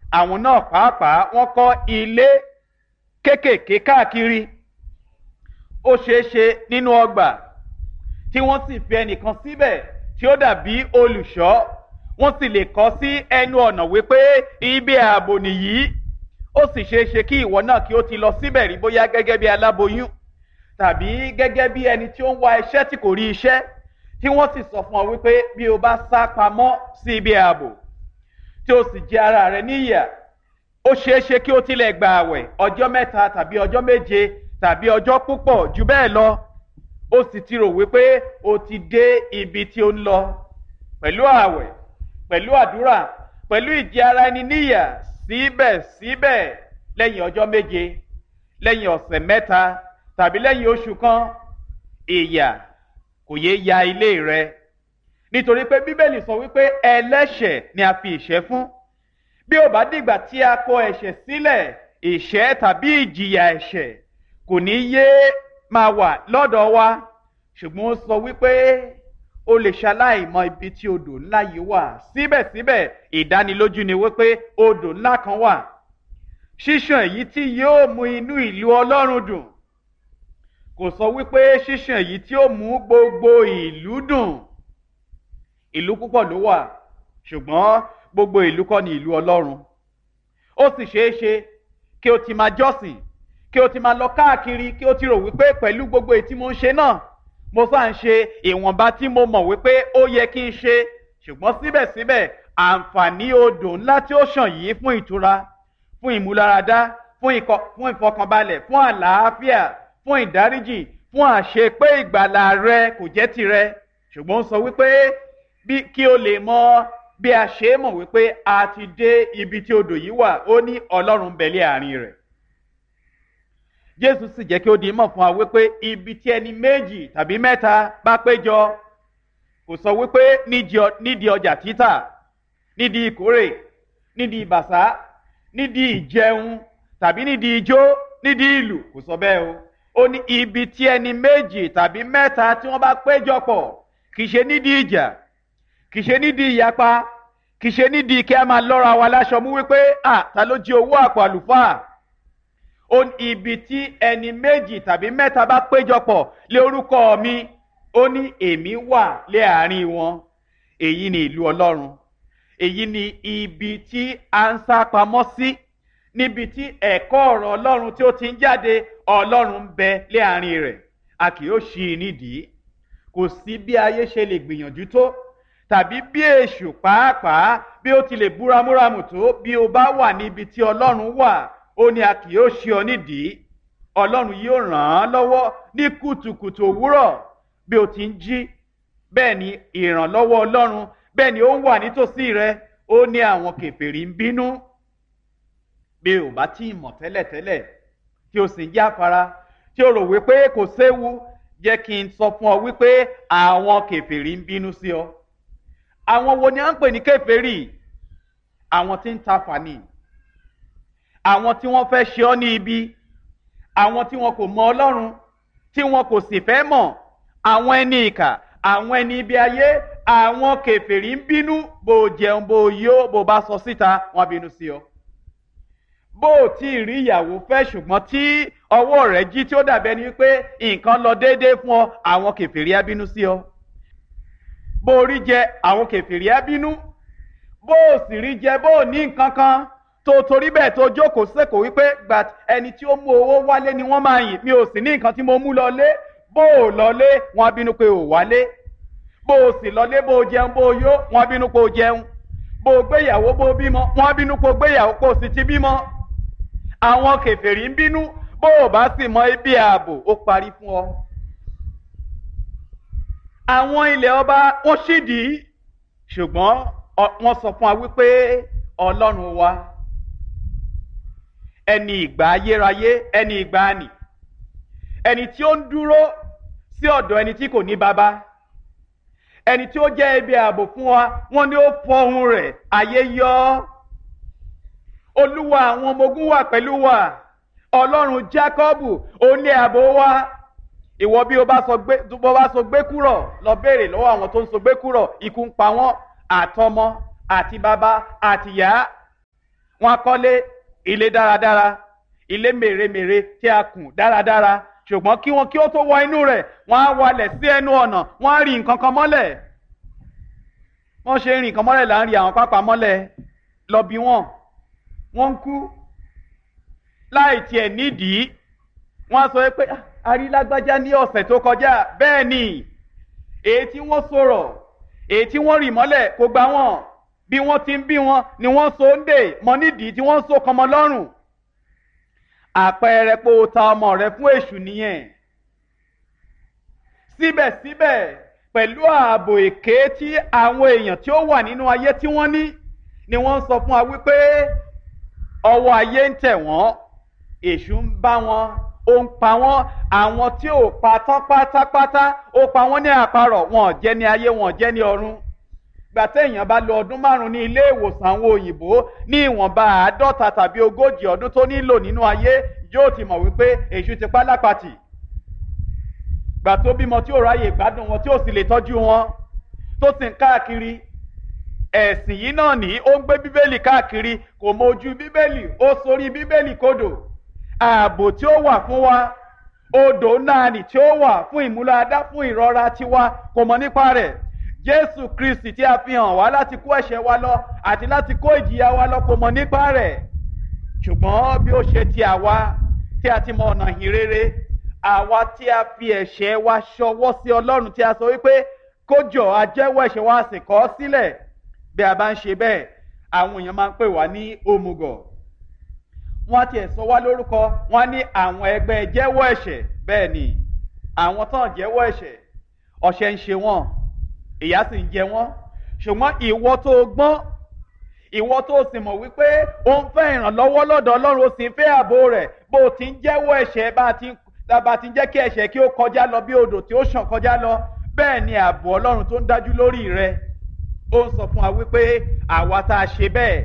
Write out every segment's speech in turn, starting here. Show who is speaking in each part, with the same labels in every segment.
Speaker 1: àwọn náà pàápàá wọ́n kọ́ ilé kéékèèké káàkiri. Ó ṣeé ṣe nínú ọgbà tí wọ́n sì fi ẹnìkan síbẹ̀ tí ó dàbí olùṣọ́. Wọ́n sì lè kọ́ sí ẹnu ọ̀nà wípé ibi ààbò nìyí. Ó sì ṣeé ṣe kí ìwọ náà kí ó ti lọ síbẹ̀ rí, bóyá gẹ́gẹ́ bí aláboyún tàbí gẹ́gẹ́ bí ẹni tí ó ń wá iṣẹ́ tí kò rí iṣẹ́, tí wọ́n sì sọ fún ọ wípé bí o bá sá pamọ́ sí ibi ààbò tí o sì jẹ ara rẹ níyà, ó ṣeé ṣe kí o tilẹ̀ gba àwẹ̀ ọjọ́ 3 tàbí ọjọ́ 7 tàbí ọjọ́ púpọ̀ jù bẹ́ẹ̀ lọ. Ó sì ti rò wípé o ti dé ibi tí o ń lọ pẹ̀lú àwẹ̀, pẹ̀lú àdúrà, pẹ̀lú ìjẹ ara ẹni níyà. Síbẹ̀síbẹ̀ lẹ́yìn ọjọ́ 7, lẹ́yìn ọ̀sẹ̀ 3 tàbí lẹ́yìn oṣù kan, ìyà kò yé ya ilé rẹ, nítorí pé Bíbélì sọ wípé ẹlẹ́ṣẹ̀ ni a fi ìṣẹ́ fún. Bí ó bá dìgbà tí a kọ ẹ̀ṣẹ̀ sílẹ̀, ìṣẹ́ tàbí ìjìyà ẹ̀ṣẹ̀ kò ní yé máa wà lọ́dọ̀ wa. Ṣùgbọ́n ó sọ wípé o lè ṣaláì mọ ibi tí odò ńlá yìí wà. Síbẹ̀síbẹ̀ ìdánilójú ni wípé odò ńlá kan wà, ṣíṣàn èyí tí yóò mú inú ìlú Ọlọ́run dùn. Kò sọ wípé ṣíṣàn èyí tí ó mú gbogbo ìlú dùn. Ìlú púpọ̀ ló wà, ṣùgbọ́n gbogbo ìlú kọ́ ni ìlú Ọlọ́run. Ó sì ṣeé ṣe kí o ti máa jọ́sìn, kí o ti máa lọ káàkiri, kí o ti rò wípé pẹ̀lú gbogbo èyí tí mo ń ṣe náà, mo sáà ń ṣe ìwọ̀nba tí mo mọ̀ wípé ó yẹ kí n ṣe. Ṣùgbọ́n síbẹ̀síbẹ̀ àǹfààní odò ńlá tí ó ṣàn yìí fún ìtura, fún ìmúláradá, fún ìfọkànbalẹ̀, fún àlàáfíà, fún ìdáríjì, fún àṣepé ìgbàlà rẹ kò jẹ́ tirẹ̀. Ṣùgbọ́n ó sọ wípé bí kí o lè mọ bí a ṣe mọ̀ wípé a ti dé ibi tí odò yìí wà, ó ní Ọlọ́run bẹ lé àárín rẹ̀. Jésù sì jẹ́ kí ó di mọ̀ fún wa wípé ibi tí ẹni 2 tàbí 3 bá péjọ, kò sọ wípé nídìí ọjà títà, nídìí ìkórè, nídìí ìbàsá, nídìí ìjẹun tàbí nídìí ijó, nídìí ìlù. Kò sọ bẹ́ẹ̀ o. Ó ní ibi tí ẹni 2 tàbí 3 tí wọ́n bá péjọ pọ̀, kì í ṣe nídìí ìjà, kì í ṣe nídìí ìyapa, kì í ṣe nídìí kí a máa lọ́ra wa láṣọ mú wípé ta ló jí owó àpò àlùfáà. Ó ní ibi tí ẹni 2 tàbí 3 bá péjọpọ̀ lé orúkọ mi, ó ní èmi wà lé àárín wọn. Èyí ni ìlú Ọlọ́run. Èyí ni ibi tí a ń sá pamọ́ sí, níbi tí ẹ̀kọ́ ọ̀rọ̀ Ọlọ́run tí ó ti ń jáde. Ọlọ́run ń bẹ lé àárín rẹ̀, a kì yóò ṣí i nídìí. Kò sí bí ayé ṣe lè gbìyànjú tó, tàbí bí èṣù pàápàá bí ó ti lè búramúramù tó, bí o bá wà níbi tí Ọlọ́run wà, ó ní a kì yóò ṣí ọ nídìí. Ọlọ́run yóò ràn án lọ́wọ́ ní kùtùkùtù òwúrọ̀ bí o ti ń jí. Bẹ́ẹ̀ ni ìrànlọ́wọ́ Ọlọ́run, bẹ́ẹ̀ ni ó ń wà nítòsí rẹ. Ó ní àwọn kèfèrí ń bínú. Bí o bá tí ì mọ̀ tẹ́lẹ̀tẹ́lẹ̀, tí o sì ń jáfara, tí o rò wípé kò séwu, jẹ́ kí n sọ fún ọ wípé àwọn kèfèrí ń bínú sí ọ. Àwọn wo ni a ń pè ní kèfèrí? Àwọn tí ń tafà ni, àwọn tí wọ́n fẹ́ ṣe ọ́ ní ibi, àwọn tí wọn kò mọ Ọlọ́run, tí wọn kò sì fẹ́ mọ̀, àwọn ẹni ìkà, àwọn ẹni ibi ayé. Àwọn kèfèrí ń bínú. Bó jẹun, bó yó, bó bá sọ síta, wọ́n bínú sí ọ. Bó tí ì rí ìyàwó fẹ́, ṣùgbọ́n tí ọwọ́ rẹ̀ jí tí ó dàbẹ́ ni wípé nǹkan lọ déédéé fún ọ, àwọn kèfèrí á bínú sí ọ. Bó rí jẹ, àwọn kèfèrí á bínú. Bó sì rí jẹ, bó ní nǹkan kan tó torí bẹ́ẹ̀ tó jókòó sẹ́kọ̀ọ́ wípé gbà ẹni tí ó mú owó wálé ni wọ́n máa yìn, mi ò sì ní nǹkan tí mo mú lọlé. Bó ò lọlé, wọ́n á bínú pé ò wálé. Bó o sì lọlé, bó o jẹun, bó o yó, wọ́n á bínú pé o jẹun. Bó o gbéyàwó, bó o bímọ, wọ́n á bínú pé o gbéyàwó, pé o sì ti bímọ. Àwọn kèfèrí ń bínú. Bó o bá sì mọ ibi ààbò, ó parí fún ọ. Àwọn ilẹ̀ ọba wọ́n ṣídìí, ṣùgbọ́n wọ́n sọ fún wa wípé Ọlọ́run wa, ẹni ìgbà ayérayé, ẹni ìgbàanì, ẹni tí ó ń dúró sí ọ̀dọ̀ ẹni tí kò ní baba, ẹni tí ó jẹ́ ibi ààbò fún wa, wọ́n ní ó fọhùn rẹ̀, ayé yọ́. Olúwa àwọn ọmọ ogun wà pẹ̀lú wa. Ọlọ́run Jákọ́bù, ó ní ààbò wa. Ìwọ bí o bá sọ gbé kúrò, lọ béèrè lọ́wọ́ àwọn tó ń sọ gbé kúrò, ikú ń pa wọ́n, àtọmọ àti bàbá àti ìyá. wọ́n á kọ́lé ilé dáradára, ilé mèremère tí a kùn dáradára, ṣùgbọ́n kí ó tó wọ inú rẹ̀ wọ́n á walẹ̀ sí ẹnu ọ̀nà, wọ́n á rí nǹkan kan mọ́lẹ̀. wọ́n ṣe rìn nǹkan mọ́lẹ̀ là ń rí àwọn pápá mọ́lẹ̀ lọ bí wọ́n ń kú láì tiẹ̀ nídìí. wọ́n á sọ pé arílágbájá ní ọ̀sẹ̀ tó kọjá, bẹ́ẹ̀ ni èyí tí wọ́n sọ̀rọ̀, èyí tí wọ́n rì mọ́lẹ̀ kò gbà wọ́n, bí wọ́n ti ń bí wọn ni wọ́n so ń dè mọ́ nídìí tí wọ́n so kan mọ́ lọ́rùn. àpẹẹrẹ pé o ta ọmọ rẹ fún èṣù nìyẹn. síbẹ̀síbẹ̀ pẹ̀lú ààbò èké tí àwọn èèyàn tí ó wà nínú ayé tí wọ́n ní, ni wọ́n sọ fún wa wípé ọwọ́ ayé ń tẹ̀ wọ́n, èṣù ń bá wọn, ó ń pa wọ́n. àwọn tí ò pa tán pátápátá ó pa wọ́n ní àparọ̀, wọn ò jẹ́ ní ayé, wọn ò jẹ́ ní ọ̀run. gbàtẹ́ èèyàn bá lò ọdún 5 ní ilé ìwòsàn àwọn òyìnbó, ní ìwọ̀nba 50 tàbí 40 ọdún tó nílò nínú ayé, yóò ti mọ̀ wípé èṣù ti pa lápatì. gbà tó bímọ tí ò ráyè gbádùn wọn, tí ò sì lè tọ́jú wọn, tó sì ń káàkiri. ẹ̀sìn yìí náà ní ó ń gbé bíbélì káàkiri, kò mọ ojú bíbélì, ó sorí bíbélì kodò. ààbò tí ó wà fún wa, odò náà nì tí ó wà fún ìmúláadá, fún ìrora tiwa, kò mọ̀ nípa rẹ̀. Jésù Kristi tí a fi hàn wá láti kó ẹ̀ṣẹ̀ wa lọ àti láti kó ìjìyà wa lọ, kò mọ̀ nípa rẹ̀. ṣùgbọ́n bí ó ṣe ti àwa tí a ti mọ ọ̀nà ìhìn rere, àwa tí a fi ẹ̀ṣẹ̀ wa ṣọwọ́ sí Ọlọ́run, tí a sọ wípé kó jọ̀ọ́ a jẹ́wọ́ ẹ̀ṣẹ̀ wa sì kọ̀ ọ́ sílẹ̀. bí a bá ń ṣe bẹ́ẹ̀, àwọn èèyàn máa ń pè wá ní òmùgọ̀. wọ́n ti ẹ̀ sọ wá lórúkọ, wọ́n ní àwọn ẹgbẹ́ jẹ́wọ́ ẹ̀ṣẹ̀. bẹ́ẹ̀ ni àwọn tán jẹ́wọ́ ẹ̀ṣẹ̀, ọ̀ṣẹ̀ ń ṣe wọ́n, ìyà sì ń jẹ wọ́n. ṣùgbọ́n ìwọ tó gbọ́n, ìwọ tó sì mọ̀ wípé ó ń fẹ́ ìrànlọ́wọ́ lọ́dọ̀ Ọlọ́run, ó sì ń fẹ́ ààbò rẹ̀, bó o ti ń jẹ́wọ́ ẹ̀ṣẹ̀, bá a ti ń jẹ́ kí ẹ̀ṣẹ̀ kí ó kọjá lọ bí odò tí ó ṣàn kọjá lọ, bẹ́ẹ̀ ni ààbò Ọlọ́run tó ń dájú lórí rẹ. ó ń sọ fún wa wípé àwa tá a ṣe bẹ́ẹ̀,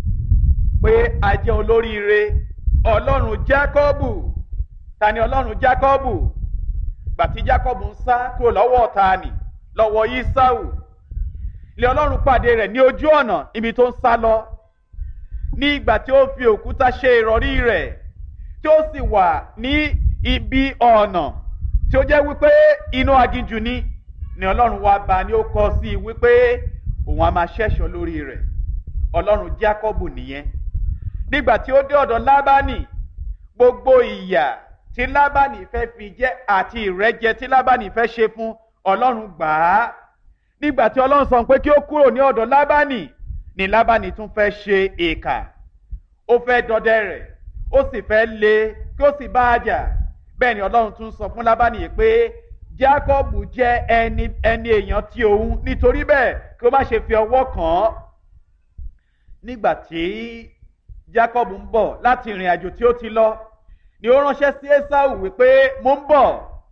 Speaker 1: pé a jẹ́ olóríire. Ọlọ́run Jákọ́bù, ta ni Ọlọ́run Jákọ́bù? gbàtí Jákọ́bù ń sá kúrò lọ́wọ́ ọ̀tá nì, lọ́wọ́ Ísáù, ilé Ọlọ́run pàdé rẹ̀ ní ojú ọ̀nà ibi tó ń sá lọ. ní ìgbà tí ó fi òkúta ṣe ìrọ̀rí rẹ̀, tí ó sì wà ní ibi ọ̀nà tí ó jẹ́ wípé inú aginjù ni Ọlọ́run wá bá, ní ó kọ sí i wípé òun á máa ṣẹ́ṣọ́ lórí rẹ̀. Ọlọ́run Jákọ́bù nìyẹn. nígbà tí ó dé ọ̀dọ̀ Lábánì, gbogbo ìyà tí Lábánì fẹ́ fi jẹ àti ìrẹ́jẹ tí Lábánì fẹ́ ṣe fún, Ọlọ́run gbà á. nígbà tí Ọlọ́run sọ pé kí ó kúrò ní ọ̀dọ̀ Lábánì, ni Lábánì tún fẹ́ ṣe ìkà. ó fẹ́ dọdẹ rẹ̀, ó sì fẹ́ lé kí ó sì bá a jà. bẹ́ẹ̀ ni Ọlọ́run tún sọ fún Lábánì pé Jákọ́bù jẹ́ ẹni èèyàn ti òun, nítorí bẹ́ẹ̀ kí ó má ṣe fi ọwọ́ kàn án. nígbà tí Jákọ́bù ń bọ̀ láti ìrìn àjò tí ó ti lọ, ni ó ránṣẹ́ sí Ésáù wípé mo ń bọ̀,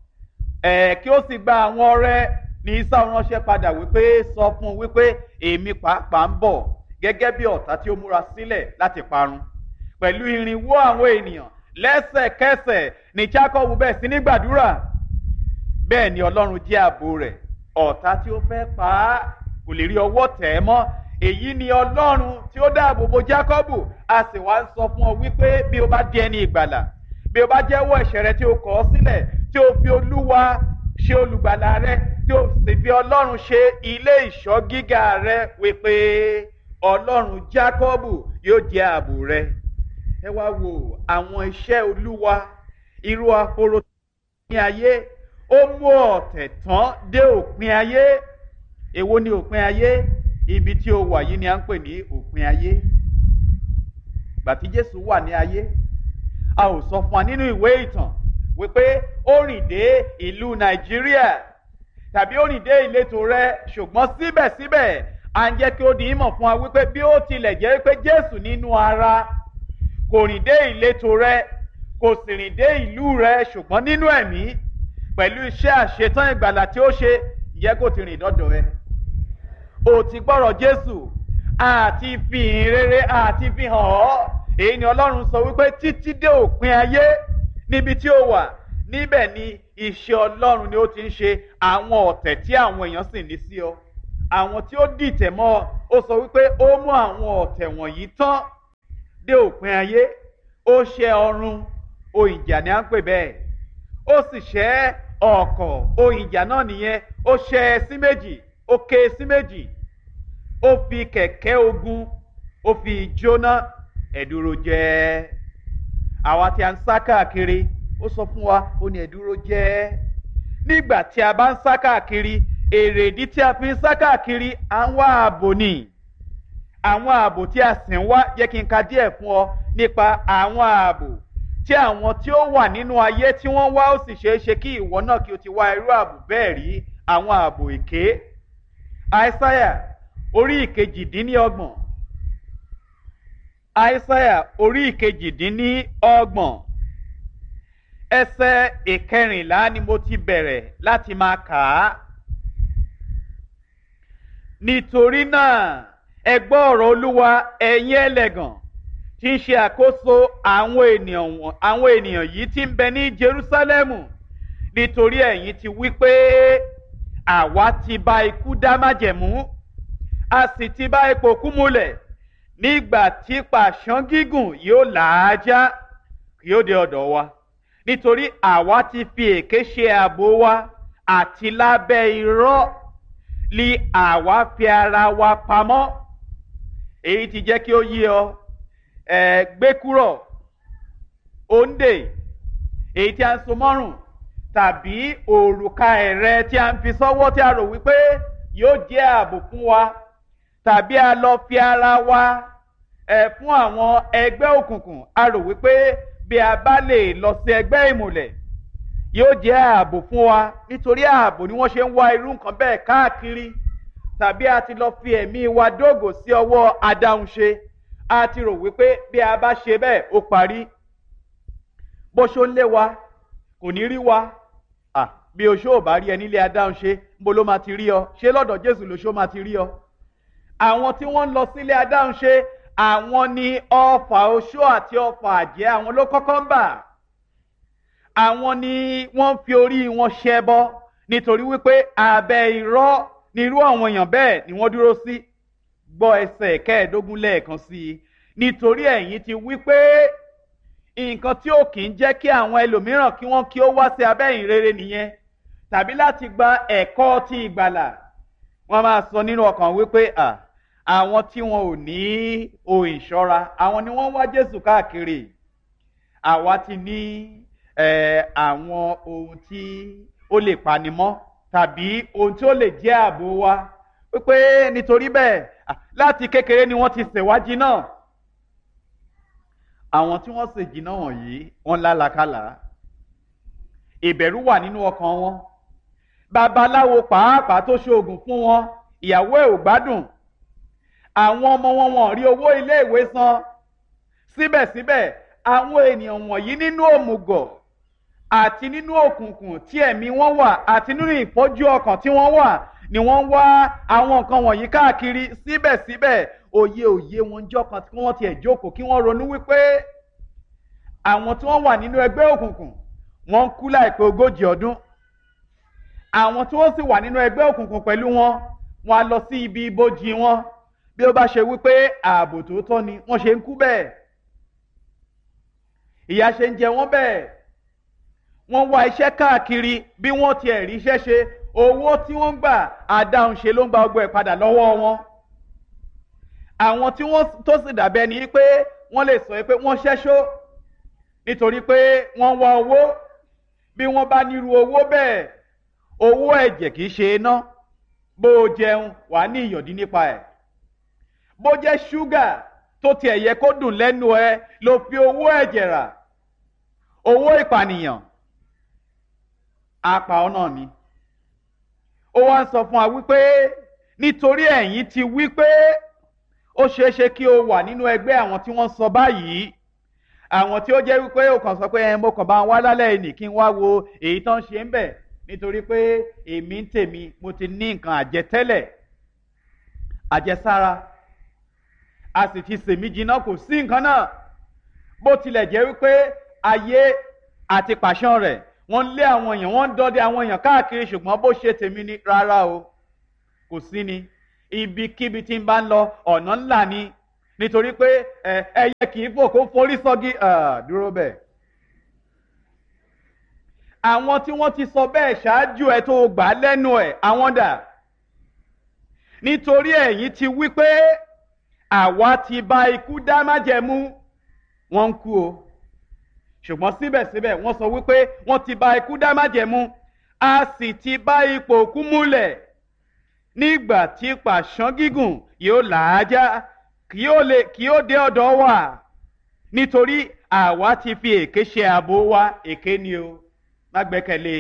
Speaker 1: kí ó sì gba àwọn ọrẹ. Ní Ésáù ránṣẹ́ padà wípé sọ fún un wípé èmi pàápàá ń bọ̀ gẹ́gẹ́ bí ọ̀tá tí ó múra sílẹ̀ láti parun pẹ̀lú 400 àwọn ènìyàn. lẹ́sẹ̀kẹsẹ̀ ni Jákọ́bù bẹ̀rẹ̀ sí ní gbàdúrà. bẹ́ẹ̀ ni Ọlọ́run jẹ́ ààbò rẹ̀, ọ̀tá tí ó fẹ́ pa á kò lè rí ọwọ́ tẹ̀ ẹ́ mọ́. èyí ni Ọlọ́run tí ó dáàbò bo Jákọ́bù. a sì wá ń sọ fún ọ wípé bí o bá di ẹni ìgbàlà, bí o bá jẹ́wọ́ ẹ̀ṣẹ̀ rẹ tí o kọ̀ ọ́ sílẹ̀, tí o fi Olúwa ṣe olùgbàlà rẹ, tí o sì fi Ọlọ́run ṣe ilé ìṣọ́ gíga rẹ, wípé Ọlọ́run Jákọ́bù yóò jẹ́ ààbò rẹ. ẹ wá wo àwọn iṣẹ́ Olúwa, irú ahoro ní ayé. ó mú ọ̀tẹ̀ tán dé òpin ayé. èwo ni òpin ayé? ibi tí o wà yìí ni à ń pè ní òpin ayé. gbàtí Jésù wà ní ayé, a ò sọ fún wa nínú ìwé ìtàn wípé ó rìn dé ìlú Nàìjíríà tàbí ó rìn dé ìletò rẹ, ṣùgbọ́n síbẹ̀síbẹ̀ à ń jẹ́ kí ó di ìmọ̀ fún wa wípé bí ó tilẹ̀ jẹ́ wípé Jésù nínú ara kò rìn dé ìletò rẹ, kò sì rìn dé ìlú rẹ, ṣùgbọ́n nínú ẹ̀mí pẹ̀lú iṣẹ́ àṣetán ìgbàlà tí ó ṣe, ìyẹ́ kò ti rìn dọ́dọ̀ ẹ. o ti gbọ́rọ̀ Jésù àti fi ìhìn rere àti fi hàn ọ́. èyí ni Ọlọ́run sọ wípé títí dé òpin ayé, níbi tí ó wà, níbẹ̀ ni iṣẹ́ Ọlọ́run ni ó ti ń ṣe. àwọn ọ̀tẹ̀ tí àwọn èèyàn sì ní sí ọ, àwọn tí ó dìtẹ̀ mọ́ ọ, ó sọ wípé ó mú àwọn ọ̀tẹ̀ wọ̀nyí tán dé òpin ayé, ó ṣẹ́ ọrun, ohun ìjà ni à ń pè bẹ́ẹ̀. Ó sì ṣẹ́ ọ̀kọ̀, ohun ìjà náà nìyẹn, ó ṣẹ́ sí méjì, ó ké sí méjì. Ó fi kẹ̀kẹ́ ogun, ó fi jóná. Ẹ̀dúró jẹ́. Àwa tí a ń sá káàkiri, ó sọ fún wa, ó ní ẹ̀dúró jẹ́. Nígbà tí a bá ń sá káàkiri, èrèdí tí a fi ń sá káàkiri, à ń wá ààbò ni. Àwọn ààbò tí a sì ń wá, jẹ́ kí n ka díẹ̀ fún ọ nípa àwọn ààbò tí àwọn tí ó wà nínú ayé tí wọ́n wá. Ó sì ṣeé ṣe kí ìwọ náà kí o ti wá irú ààbò bẹ́ẹ̀ rí. Àwọn ààbò èké. Àìsáyà orí ìkejìdínlọ́gbọ̀n. Àìsáyà orí ìkejìdínlọ́gbọ̀n. Ẹsẹ̀ ìkẹrìnlá ni mo ti bẹ̀rẹ̀ láti máa kà á. Nítorí náà, ẹ gbọ́ ọ̀rọ̀ Olúwa, ẹ̀yin ẹlẹ́gàn tí ń ṣe àkóso àwọn ènìyàn yìí tí ń bẹ ní Jerúsálẹ́mù. Nítorí ẹ̀yin ti wí pé àwa ti bá ikú dá májẹ̀mú, a sì ti bá ipò kú múlẹ̀. Nígbà tí pàṣán gígùn yóò làájá, yóò dé ọ̀dọ̀ wa. Nítorí àwa ti fi èké ṣe ààbò wa, àti lábẹ́ irọ́ li àwa fi ara wa pamọ́. Èyí ti jẹ́ kí ó yé ọ. Gbékúrọ̀, òǹdè, èyí tí a ń so mọ́rùn, tàbí òrùka ẹ̀rẹ̀ tí a ń fi sọ́wọ́ tí a rò wípé yóò jẹ́ ààbò fún wa, tàbí a lọ fi ara wa fún àwọn ẹgbẹ́ òkùnkùn, a rò wípé bí a bá lè lọ sí ẹgbẹ́ ìmùlẹ̀ yóò jẹ́ ààbò fún wa. Nítorí ààbò ni wọ́n ṣe ń wá irú nǹkan bẹ́ẹ̀ káàkiri. Tàbí a ti lọ fi ẹ̀mí wa dógò sí ọwọ́ adáhunṣe, a ti rò wípé bí a bá ṣe bẹ́ẹ̀ ó parí. Bó ṣó ń lé wa kò ní rí wa. Bí oṣó ò bá rí ẹ nílé adáhunṣe, níbo ló máa ti rí ọ? Ṣé lọ́dọ̀ Jésù lóṣó máa ti rí ọ? Àwọn tí wọ́n ń lọ sílé adáhunṣe, àwọn ni ọfà oṣó àti ọfà àjẹ́, àwọn ló kọ́kọ́ ń bà. Àwọn ni wọ́n fi orí wọn ṣẹbọ, nítorí wípé abẹ́ irọ́ ni irú àwọn èèyàn bẹ́ẹ̀ ni wọ́n dúró sí. Gbọ́ ẹsẹ̀ kẹẹ̀ẹ́dógún lẹ́ẹ̀kan sí i. Nítorí ẹ̀yin ti wípé nǹkan tí ó kì í jẹ́ kí àwọn ẹlòmíràn kí ó wá sí abẹ́ ìrere nìyẹn, tàbí láti gba ẹ̀kọ́ ti ìgbàlà. Wọ́n máa sọ nínú ọkàn wípé àwọn tí wọn ò ní ohun ìṣọ́ra, àwọn ni wọ́n wá Jésù káàkiri. Àwa ti ní àwọn ohun tí ó lè panimọ́, tàbí ohun tí ó lè jẹ́ ààbò wa, wípé nítorí bẹ́ẹ̀ láti kékeré ni wọ́n ti ṣèwá jìnnà. Àwọn tí wọ́n ṣe jìnnà wọ̀nyí, wọ́n lálàkàlà. Ìbẹ̀rù wà nínú ọkàn wọn. Babaláwo pàápàá tó ṣoògùn fún wọn, ìyàwó ẹ̀ ò gbádùn. Àwọn ọmọ wọn wọ́n rí owó iléèwé san. Síbẹ̀síbẹ̀, àwọn ènìyàn wọ̀nyí nínú òmùgọ̀ àti nínú òkùnkùn tí ẹ̀mí wọn wà, àti nínú ìfọ́jú ọkàn tí wọ́n wà, ni wọ́n wá àwọn nǹkan wọ̀nyí káàkiri. Síbẹ̀síbẹ̀, òye wọn jọ́ kan tí wọ́n tiẹ̀ jókòó kí wọ́n ronú wípé àwọn tí wọ́n wà nínú ẹgbẹ́ òkùnkùn wọ́n ń kú láìpẹ́ 40 ọdún. Àwọn tí wọ́n sì wà nínú ẹgbẹ́ òkùnkùn pẹ̀lú wọn, wọ́n á lọ sí ibi ibojì wọn. Bí ó bá ṣe wípé ààbò tòótọ́ ni, wọ́n ṣe ń kú bẹ́ẹ̀. Ìyà ṣe ń jẹ wọ́n bẹ́ẹ̀. Wọ́n wá iṣẹ́ káàkiri, bí wọ́n tiẹ̀ rí iṣẹ́ ṣe, owó tí wọ́n gbà, adáhunṣe ló ń gba ọgbọ́ ẹ̀ padà lọ́wọ́ wọn. Àwọn tí wọ́n tó sì dàbí ẹni pé wọ́n lè sọ pé wọ́n ṣẹ́ṣó, nítorí pé wọ́n wá owó. Bí wọ́n bá nírú owó bẹ́ẹ̀, owó ẹ̀jẹ̀ kìí ṣe iná. Bó o jẹun, wà á ní ìyọ̀dí nípa ẹ̀. Bó jẹ́ ṣúgà tó tiẹ̀ yẹ kó dùn lẹ́nu ẹ, ló fi owó ẹ̀jẹ̀ rà. Owó ìpànìyàn, apá ọ náà ni. Ó wá ń sọ fún wa wípé nítorí ẹ̀yin ti wípé ó ṣeéṣe kí o wà nínú ẹgbẹ́ àwọn tí wọ́n sọ báyìí. Àwọn tí ó jẹ́ wípé ó kàn sọ pé mo kàn bá wá lálẹ́ ìní kí n wá wo èyí tán ṣe ń bẹ̀, nítorí pé èmi ń tèmi, mo ti ní nǹkan àjẹtẹ́lẹ̀, àjẹsára, a sì ti sèmí jiná, kò sí nǹkan náà. Bó tilẹ̀ jẹ́ wípé ayé àti pàṣán rẹ̀ wọ́n lé àwọn èèyàn, wọ́n ń dọdẹ àwọn èèyàn káàkiri, ṣùgbọ́n bó ṣe tèmi ni rárá o, kò sí ni. Ibikíbi tí n bá ń lọ, ọ̀nà ńlá ni. nítorí pé ẹyẹ kì í fò kó forí sọ́gi dúró bẹ́ẹ̀. àwọn tí wọ́n ti sọ bẹ́ẹ̀ ṣáájú ẹ tó gbà lẹ́nu ẹ̀ àwọn dà. nítorí ẹ̀yin ti wí pé àwa ti bá ikú dá májẹ̀mú. wọ́n ń kú o ṣùgbọ́n síbẹ̀síbẹ̀ wọ́n sọ wípé wọ́n ti bá ikú dá májẹ̀mú a sì ti bá ipò òkú múlẹ̀ nígbà tí pàṣán gígùn yóò làájá kí ó dé ọ̀dọ̀ wa nítorí àwa ti fi èké ṣe ààbò wa èké ni o má gbẹ́kẹ̀lé.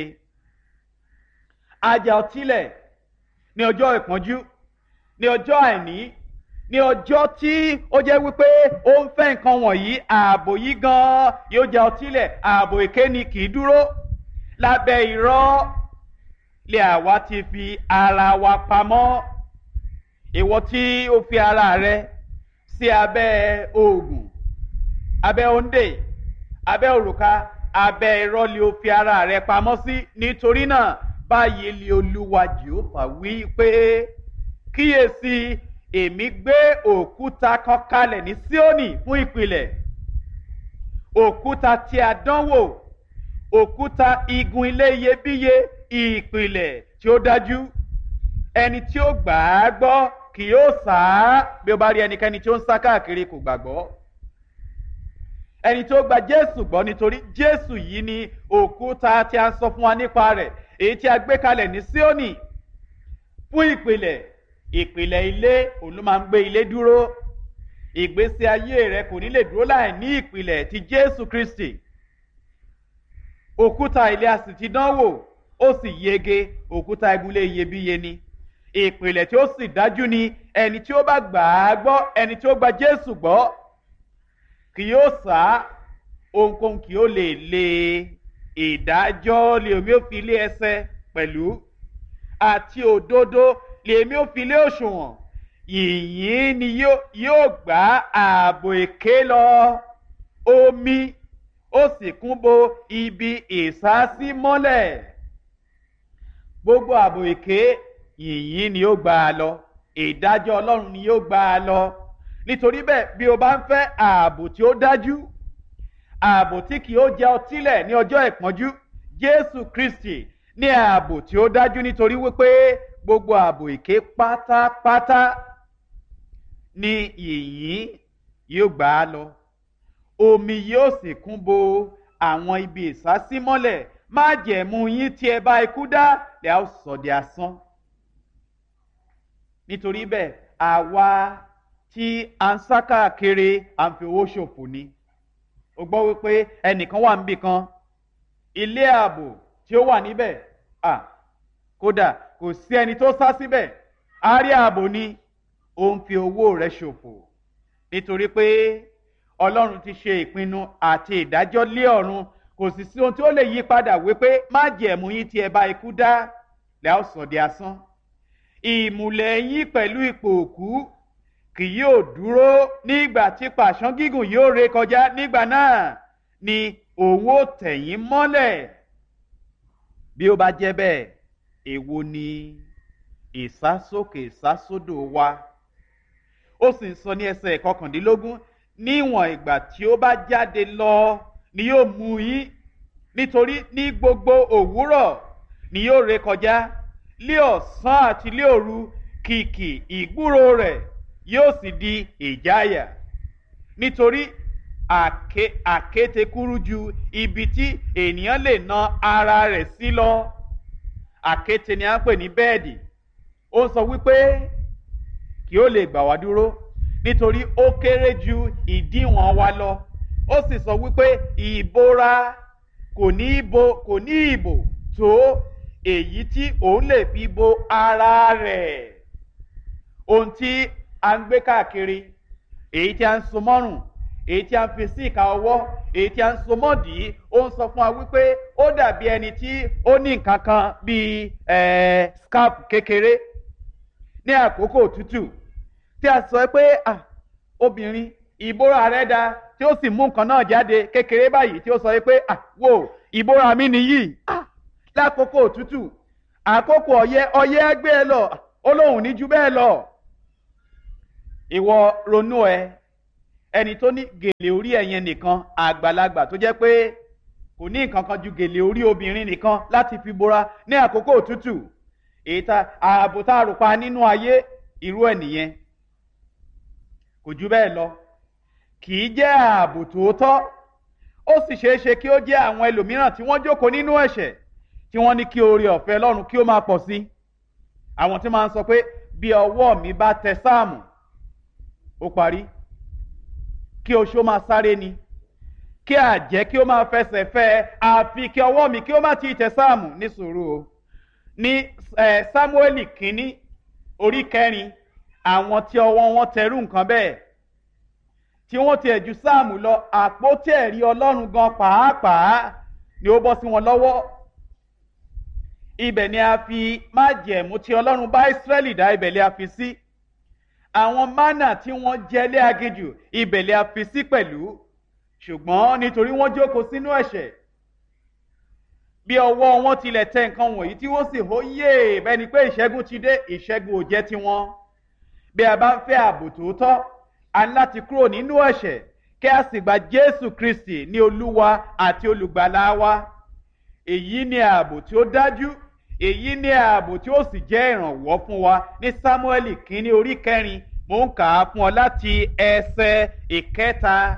Speaker 1: ajá ọtílẹ̀ ní ọjọ́ ìpọ́njú ní ọjọ́ àìní ní ọjọ́ tí ó jẹ́ wípé ó ń fẹ́ nǹkan wọ̀nyí ààbò yìí gan-an yóò jẹ́ ọtílẹ̀ ààbò èké ni kì í dúró lábẹ́ irọ́ lé àwa ti fi ara wa pamọ́. ìwọ tí ó fi ara rẹ sí abẹ́ oògùn abẹ́ òǹdè abẹ́ òrùka abẹ́ irọ́ lé ó fi ara rẹ pamọ́ sí. nítorí náà báyìí lé Olúwa Jèhófà wí pé kíyèsí èmi gbé òkúta kan kalẹ̀ ní Síónì fún ìpìlẹ̀ òkúta tí a dánwò òkúta igun ilé iyebíye ìpìlẹ̀ tí ó dájú ẹni tí ó gbà á gbọ́ kì yóò sá bí ó bá rí ẹnikẹ́ni tí ó ń sá káàkiri kò gbàgbọ́ ẹni tí ó gba Jésù gbọ́ nítorí Jésù yìí ni òkúta tí a sọ fún wa nípa rẹ̀ èyí tí a gbé kalẹ̀ ní Síónì fún ìpìlẹ̀ ilé òun ló máa ń gbé ilé dúró ìgbésí ayé rẹ kò ní lè dúró láì ní ìpìlẹ̀ ti Jésù Kristi òkúta ilé a sì ti dánwò ó sì yege òkúta ìgúnlé iyebíye ni ìpìlẹ̀ tí ó sì dájú ni ẹni tí ó bá gbà á gbọ́ ẹni tí ó gba Jésù gbọ́ kì yóò sá ohunkóhun kì yóò lè lé ìdájọ́ lè omi ó fi lé ẹsẹ̀ pẹ̀lú àti òdodo lèmi ò fi lé òṣùwọ̀n yìnyín ni yóò gbá ààbò èké lọ omi ó sì kún bo ibi ìsásí mọ́lẹ̀ gbogbo ààbò èké yìnyín ni yóò gbá a lọ ìdájọ́ Ọlọ́run ni yóò gbá a lọ nítorí bẹ́ẹ̀ bí o bá ń fẹ́ ààbò tí ó dájú ààbò tí kì yóò jẹ́ ọtílẹ̀ ní ọjọ́ ìpọ́njú Jésù Kristi ní ààbò tí ó dájú nítorí wípé gbogbo ààbò èké pátápátá ni yìnyín yóò gbà á lọ omi yóò sì kún bo àwọn ibi ìsásímọ́lẹ̀ májẹ̀mú yín tí ẹ bá ikú dá lẹ́ á sọ di asán. nítorí bẹ́ẹ̀ àwa tí a ń sá káàkiri à ń fi owó ṣòfò ni o gbọ́ wípé ẹnìkan wà níbì kan ilé ààbò tí ó wà níbẹ̀ kódà kò sí ẹni tó sá síbẹ̀ á rí ààbò ni ó ń fi owó rẹ̀ ṣòfò nítorí pé Ọlọ́run ti ṣe ìpinnu àti ìdájọ́ lé ọ̀run kò sì sí ohun tí ó lè yí padà wípé májẹ̀mú yín tí ẹ bá ikú dá lẹ́ á sọ di asán ìmùlẹ̀ yín pẹ̀lú ipò òkú kì yóò dúró nígbà tí pàṣán gígùn yóò ré kọjá nígbà náà ni òun ó tẹ̀ yín mọ́lẹ̀ bí ó bá jẹ́ bẹ́ẹ̀ èwo ni ìsásókè ìsásódò wa ó sì ń sọ ní ẹsẹ̀ kọkàndínlógún níwọ̀n ìgbà tí ó bá jáde lọ ni yóò mú yín nítorí ní gbogbo òwúrọ̀ ni yóò ré kọjá lé ọ̀sán àti lé òru kìkì ìgbúrò rẹ̀ yóò sì di ìjáyà nítorí àkéte kúrú ju ibi tí ènìyàn lè na ara rẹ̀ sí lọ àkéte ni a ń pè ní bẹ́ẹ̀dì ó sọ wípé kí ó lè gbà wá dúró nítorí ó kéré ju ìdíwọ̀n wa lọ ó sì sọ wípé ìbora kò ní ìbò tó èyí tí òun lè fi bo ara rẹ̀ ohun tí a ń gbé káàkiri èyí tí a ń so mọ́rùn èyí tí a ń fi sí ìka ọwọ́ èyí tí a ń so mọ́dì ó ń sọ fún wa wípé ó dàbí ẹni tí ó ní nǹkan kan bíi scarf kékeré ní àkókò òtútù tí a sọ pé obìnrin ìbora rẹ̀ dá tí ó sì mú nǹkan náà jáde kékeré báyìí tí ó sọ pé wò ìbora mi nìyí lákòókò òtútù àkókò ọyẹ́ gbé ẹ lọ ó lóun ní ju bẹ́ẹ̀ lọ ìwọ ronú ẹ ẹni tó ní gèlè orí ẹ̀yẹn nìkan, àgbàlagbà tó jẹ́ pé kò ní nǹkan kan ju gèlè orí obìnrin nìkan láti fi bora ní àkókò òtútù, ààbò tá a rò pa nínú ayé, irú ẹ̀ nìyẹn. Kò jù bẹ́ẹ̀ lọ, kì í jẹ́ ààbò tòótọ́. Ó sì ṣeé ṣe kí ó jẹ́ àwọn ẹlòmíràn tí wọ́n jókòó nínú ẹ̀ṣẹ̀ tí wọ́n ní kí oore ọ̀fẹ́ Ọlọ́run kí ó máa pọ̀ sí. Àwọn tí máa ń sọ pé bí ọwọ́ mi bá tẹ sáàmù ó parí, kí oṣó máa sáré ni, kí àjẹ́ kí ó máa fẹsẹ̀ fẹ́, àfi kí ọwọ́ mi kí ó má ti tẹ sáàmù. Ní sùúrù o. Ní Sámúẹ́lì kínní orí 4, àwọn tí ọwọ́ wọn tẹrú nǹkan bẹ́ẹ̀ tí wọ́n ti ẹ̀jú sáàmù lọ, àpótí ẹ̀rí Ọlọ́run gan pàápàá ni ó bọ́ sí wọn lọ́wọ́. Ibẹ̀ ni a fi májẹ̀mú tí Ọlọ́run bá Ísírẹ́lì dá, ibẹ̀ ni a fi sí. Àwọn mánà tí wọ́n jẹ lé aginjù, ibẹ̀ ni a fi sí pẹ̀lú. Ṣùgbọ́n nítorí wọ́n jókòó sínú ẹ̀ṣẹ̀, bí ọwọ́ wọn tilẹ̀ tẹ nǹkan wọ̀nyí tí wọ́n sì hó yé bẹ́ẹ̀ ni pé ìṣẹ́gun ti dé, ìṣẹ́gun ò jẹ́ tiwọn. Bí a bá ń fẹ́ ààbò tòótọ́, a ní láti kúrò nínú ẹ̀ṣẹ̀ kí a sì gba Jésù Kristi ní Olúwa àti Olùgbàlà wa. Èyí ni ààbò tí ó dájú, èyí ni ààbò tí ó sì jẹ́ ìrànwọ́ fún wa. Ní Sámúẹ́lì kínní orí 4, mò ń kà á fún ọ láti ẹsẹ̀ 1.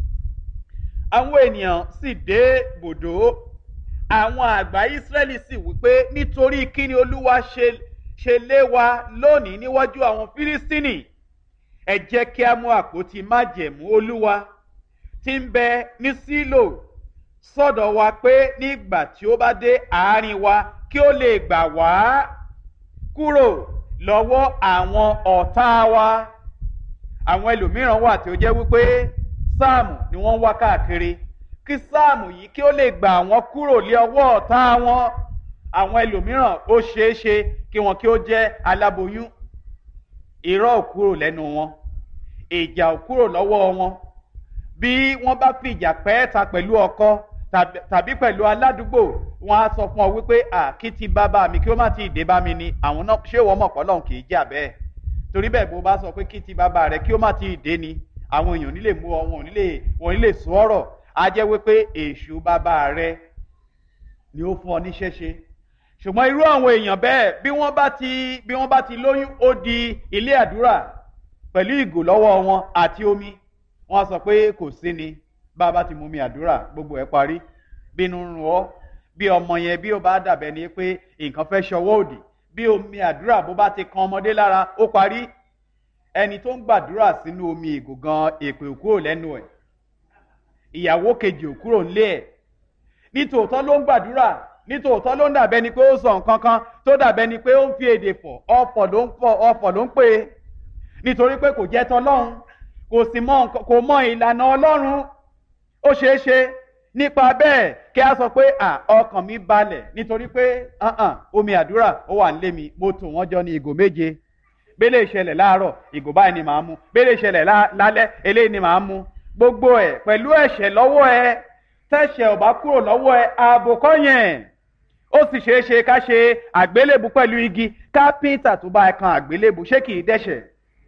Speaker 1: Àwọn ènìyàn sì dé bòdó, àwọn àgbà Ísírẹ́lì sì wípé nítorí kí ni Olúwa ṣe lé wa lónìí níwájú àwọn Fílístínì? Ẹ jẹ́ kí a mú àpótí májẹ̀mú Olúwa tí ń bẹ ní Sílò sọ́dọ̀ wa, pé nígbà tí ó bá dé àárín wa kí ó lè gbà wá kúrò lọ́wọ́ àwọn ọ̀tá wa. Àwọn ẹlòmíràn wà tí ó jẹ́ wípé sáàmù ni wọ́n ń wá káàkiri, kí sáàmù yìí kí ó lè gbà wọ́n kúrò lé ọwọ́ ọ̀tá wọn. Àwọn ẹlòmíràn ó ṣeé ṣe kí wọn kí ó jẹ́ aláboyún, irọ́ ò kúrò lẹ́nu wọn, ìjà ò kúrò lọ́wọ́ wọn. Bí wọ́n bá fi ìjà pẹ́ẹ́ta pẹ̀lú ọkọ tàbí pẹ̀lú aládùúgbò, wọn á sọ fún ọ wípé kí ti bàbá mi kí ó má ti dé bá mi ni. Àwọn náà ṣé wọ́n mọ̀ pé Ọlọ́run kì í jà bẹ́ẹ̀? Torí bẹ́ẹ̀ bó bá sọ pé kí ti bàbá rẹ kí ó má ti dé ni, àwọn èèyàn nílè mú ọ, wọn ò nílè sọ ọ̀rọ̀. Á jẹ́ wípé èṣù bàbá rẹ ni ó fún ọ ní ṣẹ́ṣe. Ṣùgbọ́n irú àwọn èèyàn bẹ́ẹ̀, bí wọ́n bá ti lóyún, ó di ilé àdúrà pẹ̀lú ìgò lọ́wọ́ wọn àti omi. Wọ́n sọ pé kò sí ni, bàbá ti mú mi àdúrà, gbogbo ẹ̀ parí. Bínú rún ọ, bí ọmọ yẹn bí ó bá dàbẹ̀ ni pé nǹkan fẹ́ ṣọwọ́ òdì, bí omi àdúrà bó bá ti kan ọmọdé lára, ó parí. Ẹni tó ń gbàdúrà sínú omi ìgò gan, èpè ò kúrò lẹ́nu ẹ̀, ìyàwó kejì ò kúrò nílé ẹ̀. Nítòótọ́ ló ń gbàdúrà, nítòótọ́ ló ń dàbẹ́ ni pé ó sọ nǹkan kan tó dàbẹ́ ni pé ó ń fi èdè fọ̀, ọ̀fọ̀ ló ń pè é, nítorí pé kò jẹ́ tọlọ́run, kò mọ ìlànà Ọlọ́run. Ó ṣeé ṣe nípa bẹ́ẹ̀ kí a sọ pé ọkàn mi balẹ̀ nítorí pé omi àdúrà ó wà nílé mi, mo tò wọ́n jọ ní ìgò 7. Bẹ́lẹ̀ ìṣẹ̀lẹ̀ láàárọ̀, ìgò báyìí ni màá mu. Bẹ́lẹ̀ ìṣẹ̀lẹ̀ lálẹ́, eléyìí ni màá mu. Gbogbo ẹ̀ pẹ̀lú ẹ̀ṣẹ̀ lọ́wọ́ ẹ. Tẹ́ṣẹ̀ ò bá kúrò lọ́wọ́ ẹ, ààbò kọ́ yẹn. Ó sì ṣeé ṣe ká ṣe àgbélébù pẹ̀lú igi. Kápẹ́ńtà tó bá ẹ kan àgbélébù, ṣé kì í dẹ́ṣẹ̀?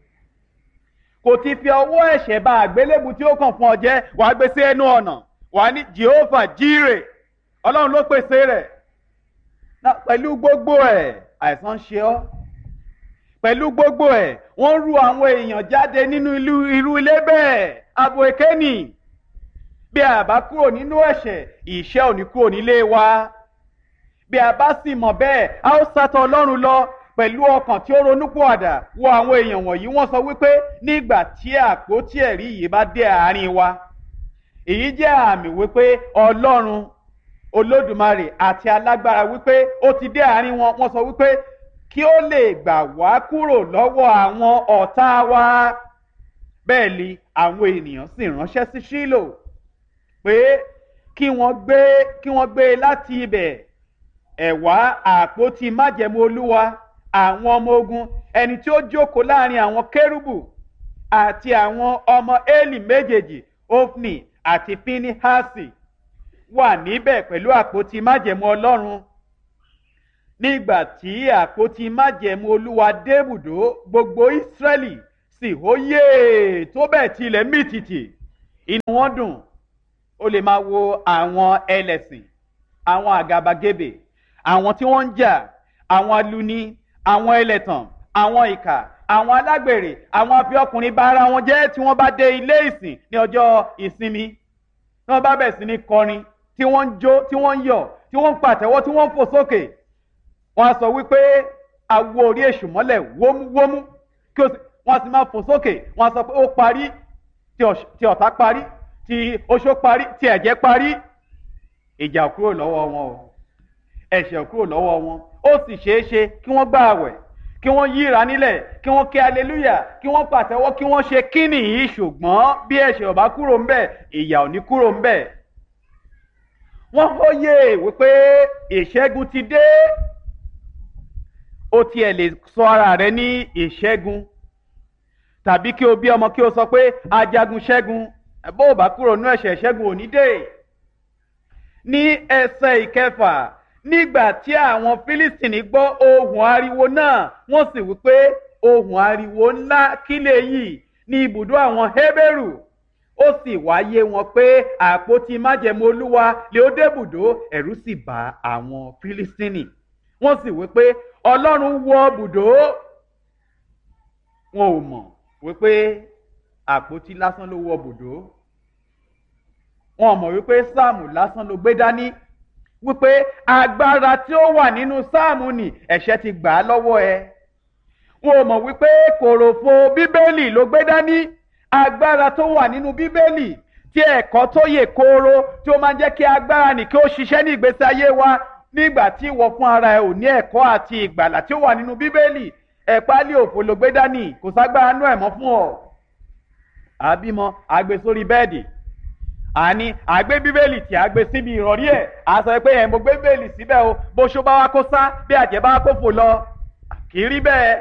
Speaker 1: Kò ti fi ọwọ́ ẹ̀ṣẹ̀ ba àgbélébù tí ó kàn fún ọ jẹ́, wàá gbé sí ẹnu ọ̀nà, wàá ní Jehovah Jireh, Ọlọ́run ló pèsè rẹ̀. Pẹ̀lú gbogbo ẹ̀, àìsàn ṣe ọ́. Pẹ̀lú gbogbo ẹ̀, wọ́n rú àwọn èèyàn jáde nínú irú ilé bẹ́ẹ̀. Ààbò èké nì. Bí a bá kúrò nínú ẹ̀ṣẹ̀, ìṣẹ́ ò ní kúrò nílé wa. Bí a bá sì mọ̀ bẹ́ẹ̀, a ó sátọ̀ Ọlọ́run lọ pẹ̀lú ọkàn tí ó ronúpìwàdà. Wo àwọn èèyàn wọ̀nyí, wọ́n sọ wípé nígbà tí àpótí ẹ̀rí yìí bá dé àárín wa, èyí jẹ́ àmì wípé Ọlọ́run Olódùmarè àti alágbára wípé ó ti dé àárín wọn. Wọ́n sọ wípé kí ó lè gbà wá kúrò lọ́wọ́ àwọn ọ̀tá wa. Bẹ́ẹ̀ ni àwọn ènìyàn sì ránṣẹ́ sí Ṣílò pé kí wọ́n gbé láti ibẹ̀ ẹ̀wá àpótí májẹ̀mú Olúwa àwọn ọmọ ogun, ẹni tí ó jókòó láàrin àwọn kérúbù àti àwọn ọmọ Élì méjèèjì, Ofni àti Pinehasi, wà níbẹ̀ pẹ̀lú àpótí májẹ̀mú Ọlọ́run. Nígbà tí àpótí májẹ̀mú Olúwa dé ibùdó, gbogbo Ísírẹ́lì sì hóyè tó bẹ́ẹ̀ tilẹ̀ mì tìtì inú wọn dùn. ó lè máa wo àwọn ẹlẹ́sìn, àwọn àgàbàgebè, àwọn tí wọ́n ń jà, àwọn aluni, àwọn ẹlẹ́tàn, àwọn ìkà, àwọn alágbèrè, àwọn afiọkùnrin bá ara wọn jẹ́ tí wọ́n bá dé ilé ìsìn ní ọjọ́ ìsinmi, tí wọ́n bá bẹ̀rẹ̀ sí ní kọrin, tí wọ́n ń jó, tí wọ́n ń yọ̀, tí wọ́n ń pàtẹ́wọ́, tí wọ́n ń fò sókè. wọ́n á sọ wípé awo orí èṣù mọ́lẹ̀ wómúwómú, wọ́n á sì máa fò sókè. wọ́n á sọ pé ó parí, tí ọ̀tá parí, tí oṣó parí, tí ẹ̀jẹ̀ parí. ìjà kúrò lọ́wọ́ wọn o, ẹ̀ṣẹ̀ kúrò lọ́wọ́ wọn. ó sì ṣeé ṣe kí wọ́n gbà àwẹ̀, kí wọ́n yíra nílẹ̀, kí wọ́n ké aleluya, kí wọ́n pàtẹ́wọ́, kí wọ́n ṣe kíni yìí, ṣùgbọ́n bí ẹ̀ṣẹ̀ ò bá kúrò ń bẹ̀, ìyà ò ní kúrò ń bẹ̀. wọ́n hóyè wípé ìṣẹ́gun ti dé. ó tiẹ̀ lè sọ ara rẹ̀ ní ìṣẹ́gun, tàbí kí o bí ọmọ kí o sọ pé ajagun ṣẹ́gun. bó o bá kúrò nínú ẹ̀ṣẹ̀, ìṣẹ́gun ò ní dé. ní ẹsẹ̀ ìkẹfà, nígbà tí àwọn Fílístìnì gbọ́ ohùn ariwo náà, wọ́n sì wí pé ohùn ariwo ńlá kí lèyí ní ibùdó àwọn Hébérù. ó sì wáyé wọn pé àpótí májẹ̀mú Olúwa lé ó débùdó, ẹ̀rù sì bá àwọn Fílístìnì. wọ́n sì wí pé Ọlọ́run wọ bùdó. wọn ò mọ̀ wípé àpótí lásán ló wọ bùdó. wọn ò mọ̀ wípé sáàmù lásán ló gbé dání, wípé agbára tí ó wà nínú sáàmù ni ẹ̀ṣẹ̀ ti gbà á lọ́wọ́ ẹ. wọn ò mọ̀ wípé kòròfo bíbélì ló gbé dání, agbára tó wà nínú bíbélì, tí ẹ̀kọ́ tó yè kooro tí ó máa ń jẹ́ kí agbára nì kí ó ṣiṣẹ́ ní ìgbésí ayé wa. nígbà tí ìwọ fún ara ẹ ò ní ẹ̀kọ́ àti ìgbàlà tí ó wà nínú bíbélì, ẹ̀pálí òfò ló gbé dání, kò ságbára nú ẹ̀ mọ́ fún ọ. àbímọ àgbé sórí bẹ́ẹ̀dì, àní àgbé bíbélì tí a gbé síbi ìrọ̀rí ẹ̀, a sọ pé mo gbé bíbélì síbẹ̀ o, bó ṣó bá wá kó sá, bí àjẹ́ bá wá kó fò lọ. kì í rí bẹ́ẹ̀.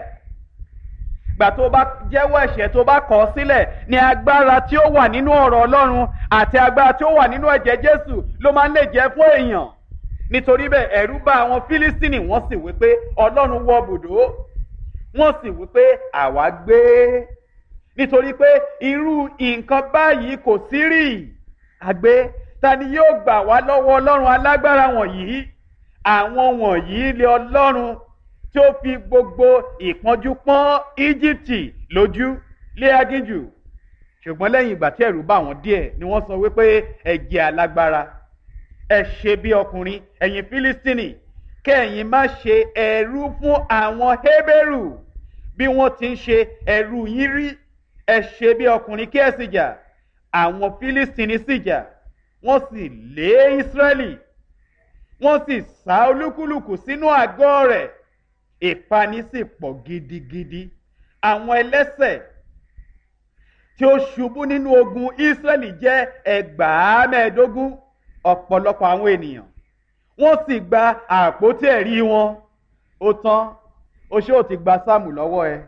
Speaker 1: gbà tó bá jẹ́wọ́ ẹ̀ṣẹ̀ tó bá kọ̀ ọ́ sílẹ̀, ni agbára tí ó wà nínú ọ̀rọ̀ Ọlọ́run àti agbára tí ó wà nínú ẹ̀jẹ̀ Jésù ló máa ń lè jẹ́ fún èèyàn. nítorí bẹ́ẹ̀ ẹ̀rù bá àwọn Fílístìnì, wọ́n sì wí pé Ọlọ́run wọ bùdó. wọ́n sì wí pé àwa gbé. nítorí pé irú nǹkan báyìí kò sí rí. àgbé, ta ni yóò gbà wá lọ́wọ́ Ọlọ́run alágbára wọ̀nyí? àwọn wọ̀nyí lé Ọlọ́run tí ó fi gbogbo ìpọ́njú pọ́n Íjíbítì lójú lé aginjù. ṣùgbọ́n lẹ́yìn ìgbà tí ẹ̀rù bá wọn díẹ̀ ni wọ́n sọ wípé ẹ jẹ́ alágbára, ẹ ṣe bí ọkùnrin, ẹ̀yin Fílístìnì, kẹ́yìn má ṣe ẹrú fún àwọn Hébérù bí wọ́n ti ń ṣe ẹrú yín rí. ẹ ṣe bí ọkùnrin kí ẹ sì jà. àwọn Fílístìnì sì jà, wọ́n sì lé Ísírẹ́lì, wọ́n sì sá olúkúlùkù sínú àgọ́ rẹ̀. ìpani sì pọ̀ gidigidi. àwọn ẹlẹ́ṣẹ̀ tí ó ṣubú nínú ogun Ísírẹ́lì jẹ́ 15,000. ọ̀pọ̀lọpọ̀ àwọn ènìyàn wọ́n sì gba àpótí ẹ̀rí wọn. ó tán, oṣó ò ti gba sáàmù lọ́wọ́ ẹ,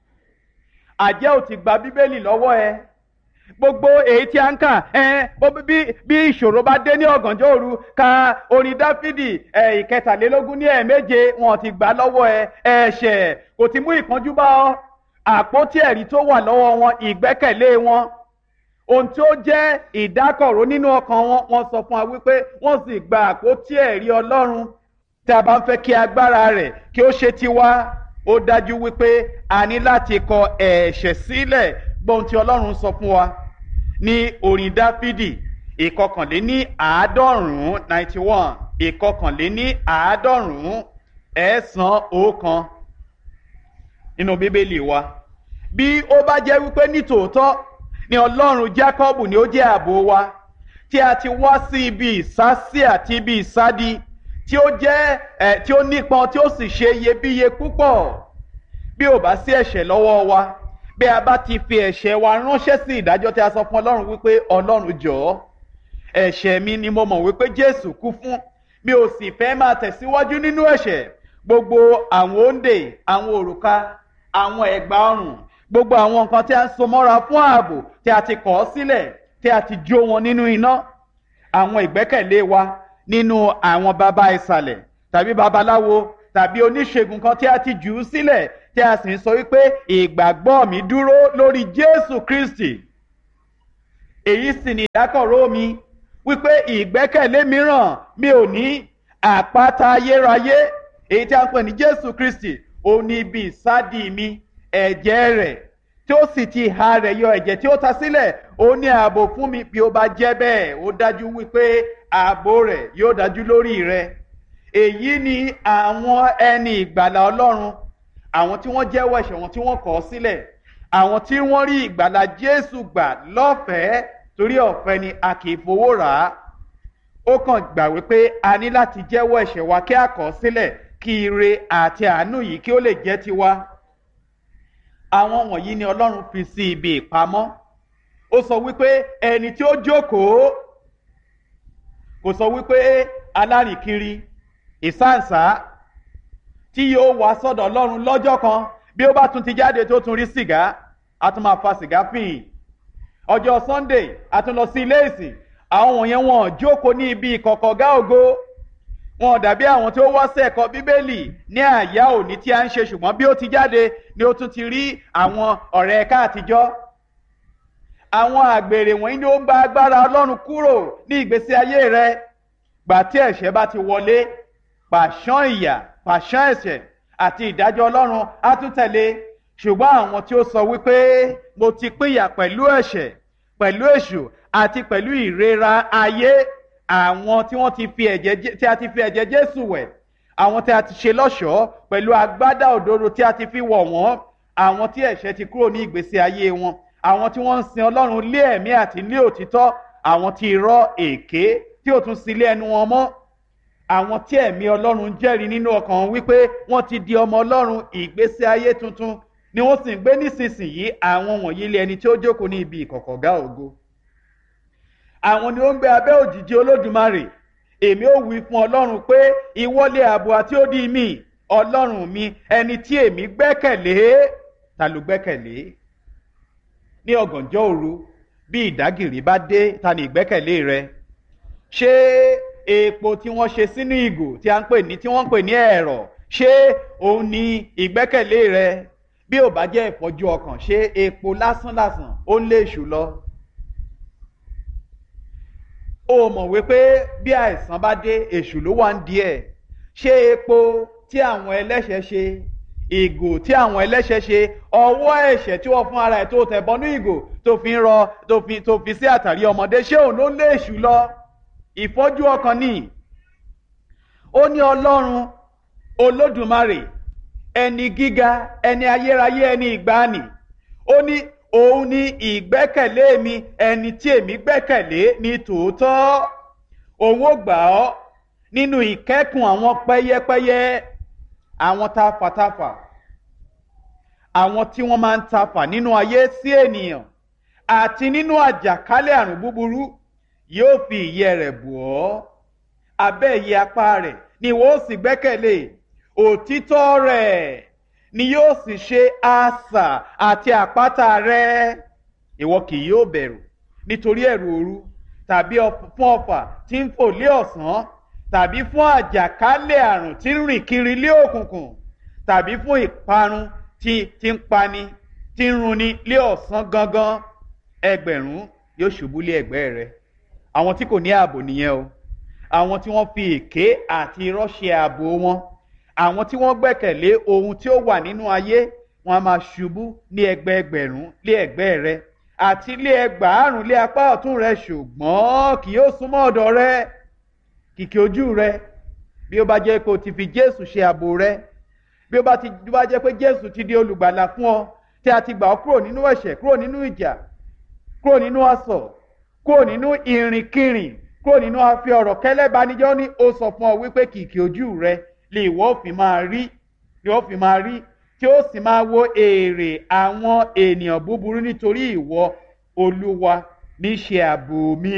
Speaker 1: àjẹ́ ò ti gba bíbélì lọ́wọ́ ẹ. gbogbo èyí tí a ń kà bí ìṣòro bá dé ní ọ̀gànjọ́ òru, ka orin Dáfídì 23 ní 7, wọn ti gbà lọ́wọ́ ẹ. ẹ̀ṣẹ̀ kò ti mú ìpọ́njú bá ọ. àpótí ẹ̀rí tó wà lọ́wọ́ wọn, ìgbẹ́kẹ̀lé wọn, ohun tí ó jẹ́ ìdákọ̀ró nínú ọkàn wọn, wọ́n sọ fún wa wípé wọ́n sì gba àpótí ẹ̀rí Ọlọ́run. tí a bá ń fẹ́ kí agbára rẹ̀ kí ó ṣe tiwa, ó dájú wípé a ní láti kọ ẹ̀ṣẹ̀ sílẹ̀. gbọ́n tí Ọlọ́run sọ fún wa ní orin Dáfídì 91, 91 ẹ̀sán ọ̀kan nínú Bíbélì wa. bí ó bá jẹ́ wípé nítòótọ́ ni Ọlọ́run Jákọ́bù ni ó jẹ́ ààbò wa, tí a ti wá sí ibi ìsásí àti ibi ìsádi tí ó jẹ́ tí ó nípọn, tí ó sì ṣe iyebíye púpọ̀. bí ò bá sí ẹ̀ṣẹ̀ lọ́wọ́ wa, bí a bá ti fi ẹ̀ṣẹ̀ wa ránṣẹ́ sí ìdájọ́, tí a sọ fún Ọlọ́run wípé Ọlọ́run jọ̀ọ́, ẹ̀ṣẹ̀ mi ni mo mọ̀ wípé Jésù kú fún, mi ò sì fẹ́ máa tẹ̀síwájú nínú ẹ̀ṣẹ̀. gbogbo àwọn òǹdè, àwọn òrùka, àwọn ẹ̀gbà ọrùn, gbogbo àwọn nǹkan tí a ń so mọ́ra fún ààbò, tí a ti kọ̀ ọ́ sílẹ̀, tí a ti jó wọn nínú iná. àwọn ìgbẹ́kẹ̀lé wa nínú àwọn baba ìsàlẹ̀ tàbí babaláwo tàbí oníṣègùn kan tí a ti jù ú sílẹ̀, tí tí a sì ń sọ wípé ìgbàgbọ́ mi dúró lórí Jésù Kristi. Èyí sì ni ìdákọ̀ró mi wípé ìgbẹ́kẹ̀lé mìíràn mi ò ní. Àpáta ayérayé èyí tí a ń pè ní Jésù Kristi òun ni ibi ìsádi mi, ẹ̀jẹ̀ rẹ̀ tí ó sì ti ìhà rẹ̀ yọ, ẹ̀jẹ̀ tí ó ta sílẹ̀ ó ní ààbò fún mi. Bí ó bá jẹ́ bẹ́ẹ̀, ó dájú wípé ààbò rẹ̀ yóò dájú lórí rẹ̀. Èyí ni àwọn ẹni ìgbàlà Ọlọ́run, àwọn tí wọ́n jẹ́wọ́ ẹ̀ṣẹ̀ wọn tí wọ́n kọ̀ ọ́ sílẹ̀, àwọn tí wọ́n rí ìgbàlà Jésù gbà lọ́fẹ̀ẹ́, torí ọ̀fẹ́ ni a kì í fowó rà á. Ó kàn gbà wípé a ní láti jẹ́wọ́ ẹ̀ṣẹ̀ wa kí a kọ̀ ọ́ sílẹ̀ kí ire àti àánú yìí kí ó lè jẹ́ tiwa. Àwọn wọ̀nyí ni Ọlọ́run fi sí ibi ìpamọ́. Ó sọ wípé ẹni tí ó jókòó, kò sọ wípé alárìnkiri ìsáǹsá tí yóò wá sọ́dọ̀ Ọlọ́run lọ́jọ́ kan bí ó bá tún ti jáde tó tún rí sìgá, a tún máa fa sìgá fìhìn. Ọjọ́ Sunday a tún lọ sí ilé ìsìn, àwọn wọ̀nyẹn wọn jókòó ní ibi ìkọ̀kọ̀gá ògo. Wọn dàbí àwọn tí ó wá sí ẹ̀kọ́ Bíbélì ní àyá òní tí a ń ṣe, ṣùgbọ́n bí ó ti jáde ni ó tún ti rí àwọn ọ̀rẹ́ ẹ̀ka àtijọ́. Àwọn àgbèrè wọ̀nyí ni ó ń bá agbára Ọlọ́run kúrò ní ìgbésí ayé rẹ. Gbà tí ẹ̀ṣẹ̀ bá ti wọlé, pàṣán ìyà, pàṣán ẹ̀ṣẹ̀ àti ìdájọ́ Ọlọ́run á tún tẹ̀lé. Ṣùgbọ́n àwọn tí ó sọ wípé mo ti pínyà pẹ̀lú ẹ̀ṣẹ̀, pẹ̀lú èṣù àti pẹ̀lú ìrera ayé, àwọn tí wọ́n ti fi ẹ̀jẹ̀ tí a ti fi ẹ̀jẹ̀ Jésù wẹ̀, àwọn tí a ti ṣe lọ́ṣọ̀ọ́ pẹ̀lú agbádá òdodo tí a ti fi wọ̀ wọ́n, àwọn tí ẹ̀ṣẹ̀ ti kúrò ní ìgbésí ayé wọn, àwọn tí wọ́n ń sin Ọlọ́run lé ẹ̀mí àti lé òtítọ́, àwọn tí irọ́ èké tí ò tún sí ilé ẹnu wọn mọ́, àwọn tí ẹ̀mí Ọlọ́run jẹ́rìí nínú ọkàn wọn wípé wọ́n ti di ọmọ Ọlọ́run, ìgbésí ayé tuntun ni wọ́n sì ń gbé nísinsìnyí. Àwọn wọ̀nyí lé ẹni tí ó jókòó ní ibi ìkọ̀kọ̀gá ògo. Àwọn ni ó ń gbé abẹ́ òjìji Olódùmarè. Èmi ó wí fún Ọlọ́run pé ìwọlé ààbò àti odi mi, Ọlọ́run mi, ẹni tí èmi gbẹ́kẹ̀lé. Ta ló gbẹ́kẹ̀lé? Ní ọ̀gànjọ́ òru bí ìdágìrì bá dé, ta ni ìgbẹ́kẹ̀lé rẹ? Ṣé epo tí wọ́n ṣe sínú ìgò tí wọ́n ń pè ní ẹ̀rọ̀, ṣé òun ni ìgbẹ́kẹ̀lé rẹ? Bí ò bá jẹ́ ìfọ́jú ọkàn, ṣé epo lásán ó ń lé èṣù lọ? Ó mọ̀ wípé bí àìsàn bá dé, èṣù ló wà ń di ẹ̀. Ṣé epo tí àwọn ẹlẹ́ṣẹ̀ ṣe, ìgò tí àwọn ẹlẹ́ṣẹ̀ ṣe, ọwọ́ ẹ̀ṣẹ̀ tí wọ́n fún ara ẹ̀ tó tẹ̀ bọ́nú ìgò tó fi ń rọ tó fi sí àtàrí ọmọdé, ṣé òun ló lé èṣù lọ? Ìfọ́jú ọkàn ni. Ó ní Ọlọ́run Olódùmarè, ẹni gíga, ẹni ayérayé, ẹni ìgbàanì. Ó ní òun ni ìgbẹ́kẹ̀lé mi, ẹni tí èmi gbẹ́kẹ̀lé ní tòótọ́. Òun ó gbà ọ́ nínú ìkẹ́kùn àwọn pẹ́yẹ́pẹ́yẹ́, àwọn tafàtafà, àwọn tí wọ́n máa ń tafà nínú ayé sí ènìyàn, àti nínú àjàkálẹ̀ àrùn búburú. Yóò fi ìyẹ́ rẹ̀ bò ọ́, abẹ́ ìyẹ́ apá rẹ̀ ni ìwọ ó sì gbẹ́kẹ̀lé. Òtítọ́ rẹ̀ ni yóò sì ṣe asà àti àpáta rẹ̀. Ìwọ kì yóò bẹ̀rù nítorí ẹ̀rù òru, tàbí fún ọfà tí ń fò lé ọ̀sán, tàbí fún àjàkálẹ̀ àrùn tí ń rìn kiri lé òkùnkùn, tàbí fún ìparun tí ń pani, tí ń runi lé ọ̀sán gangan. Ẹgbẹ̀rún yóò ṣubú lé ẹ̀gbẹ́ rẹ̀. Àwọn tí kò ní ààbò nìyẹn o. Àwọn tí wọ́n fi èké àti irọ́ ṣe ààbò wọn. Àwọn tí wọ́n gbẹ́kẹ̀lé ohun tí ó wà nínú ayé, wọn a máa ṣubú ní ẹgbẹẹgbẹ̀rún lé ẹ̀gbẹ́ rẹ, àti lé ẹgbàárùn lé apá ọ̀tún rẹ, ṣùgbọ́n kì yóò súnmọ́ ọ̀dọ̀ rẹ. Kìkì ojú rẹ, bí ó bá jẹ́ pé o ti fi Jésù ṣe ààbò rẹ, bí ó bá jẹ́ pé Jésù ti di olùgbàlà fún ọ, tí a ti gbà ọ́ kúrò nínú ẹ̀ṣẹ̀, kúrò nínú ìjà, kúrò nínú asọ̀, kúrò nínú ìrìnkìrìn, kúrò nínú afi ọ̀rọ̀ kẹ́lẹ́banijọ́, ní ó sọ fún ọ wípé kìkì ojú rẹ lè ìwọ fi máa rí, tí ó sì máa wo èrè àwọn ènìyàn búburú, nítorí ìwọ Olúwa ní ṣe ààbò mi.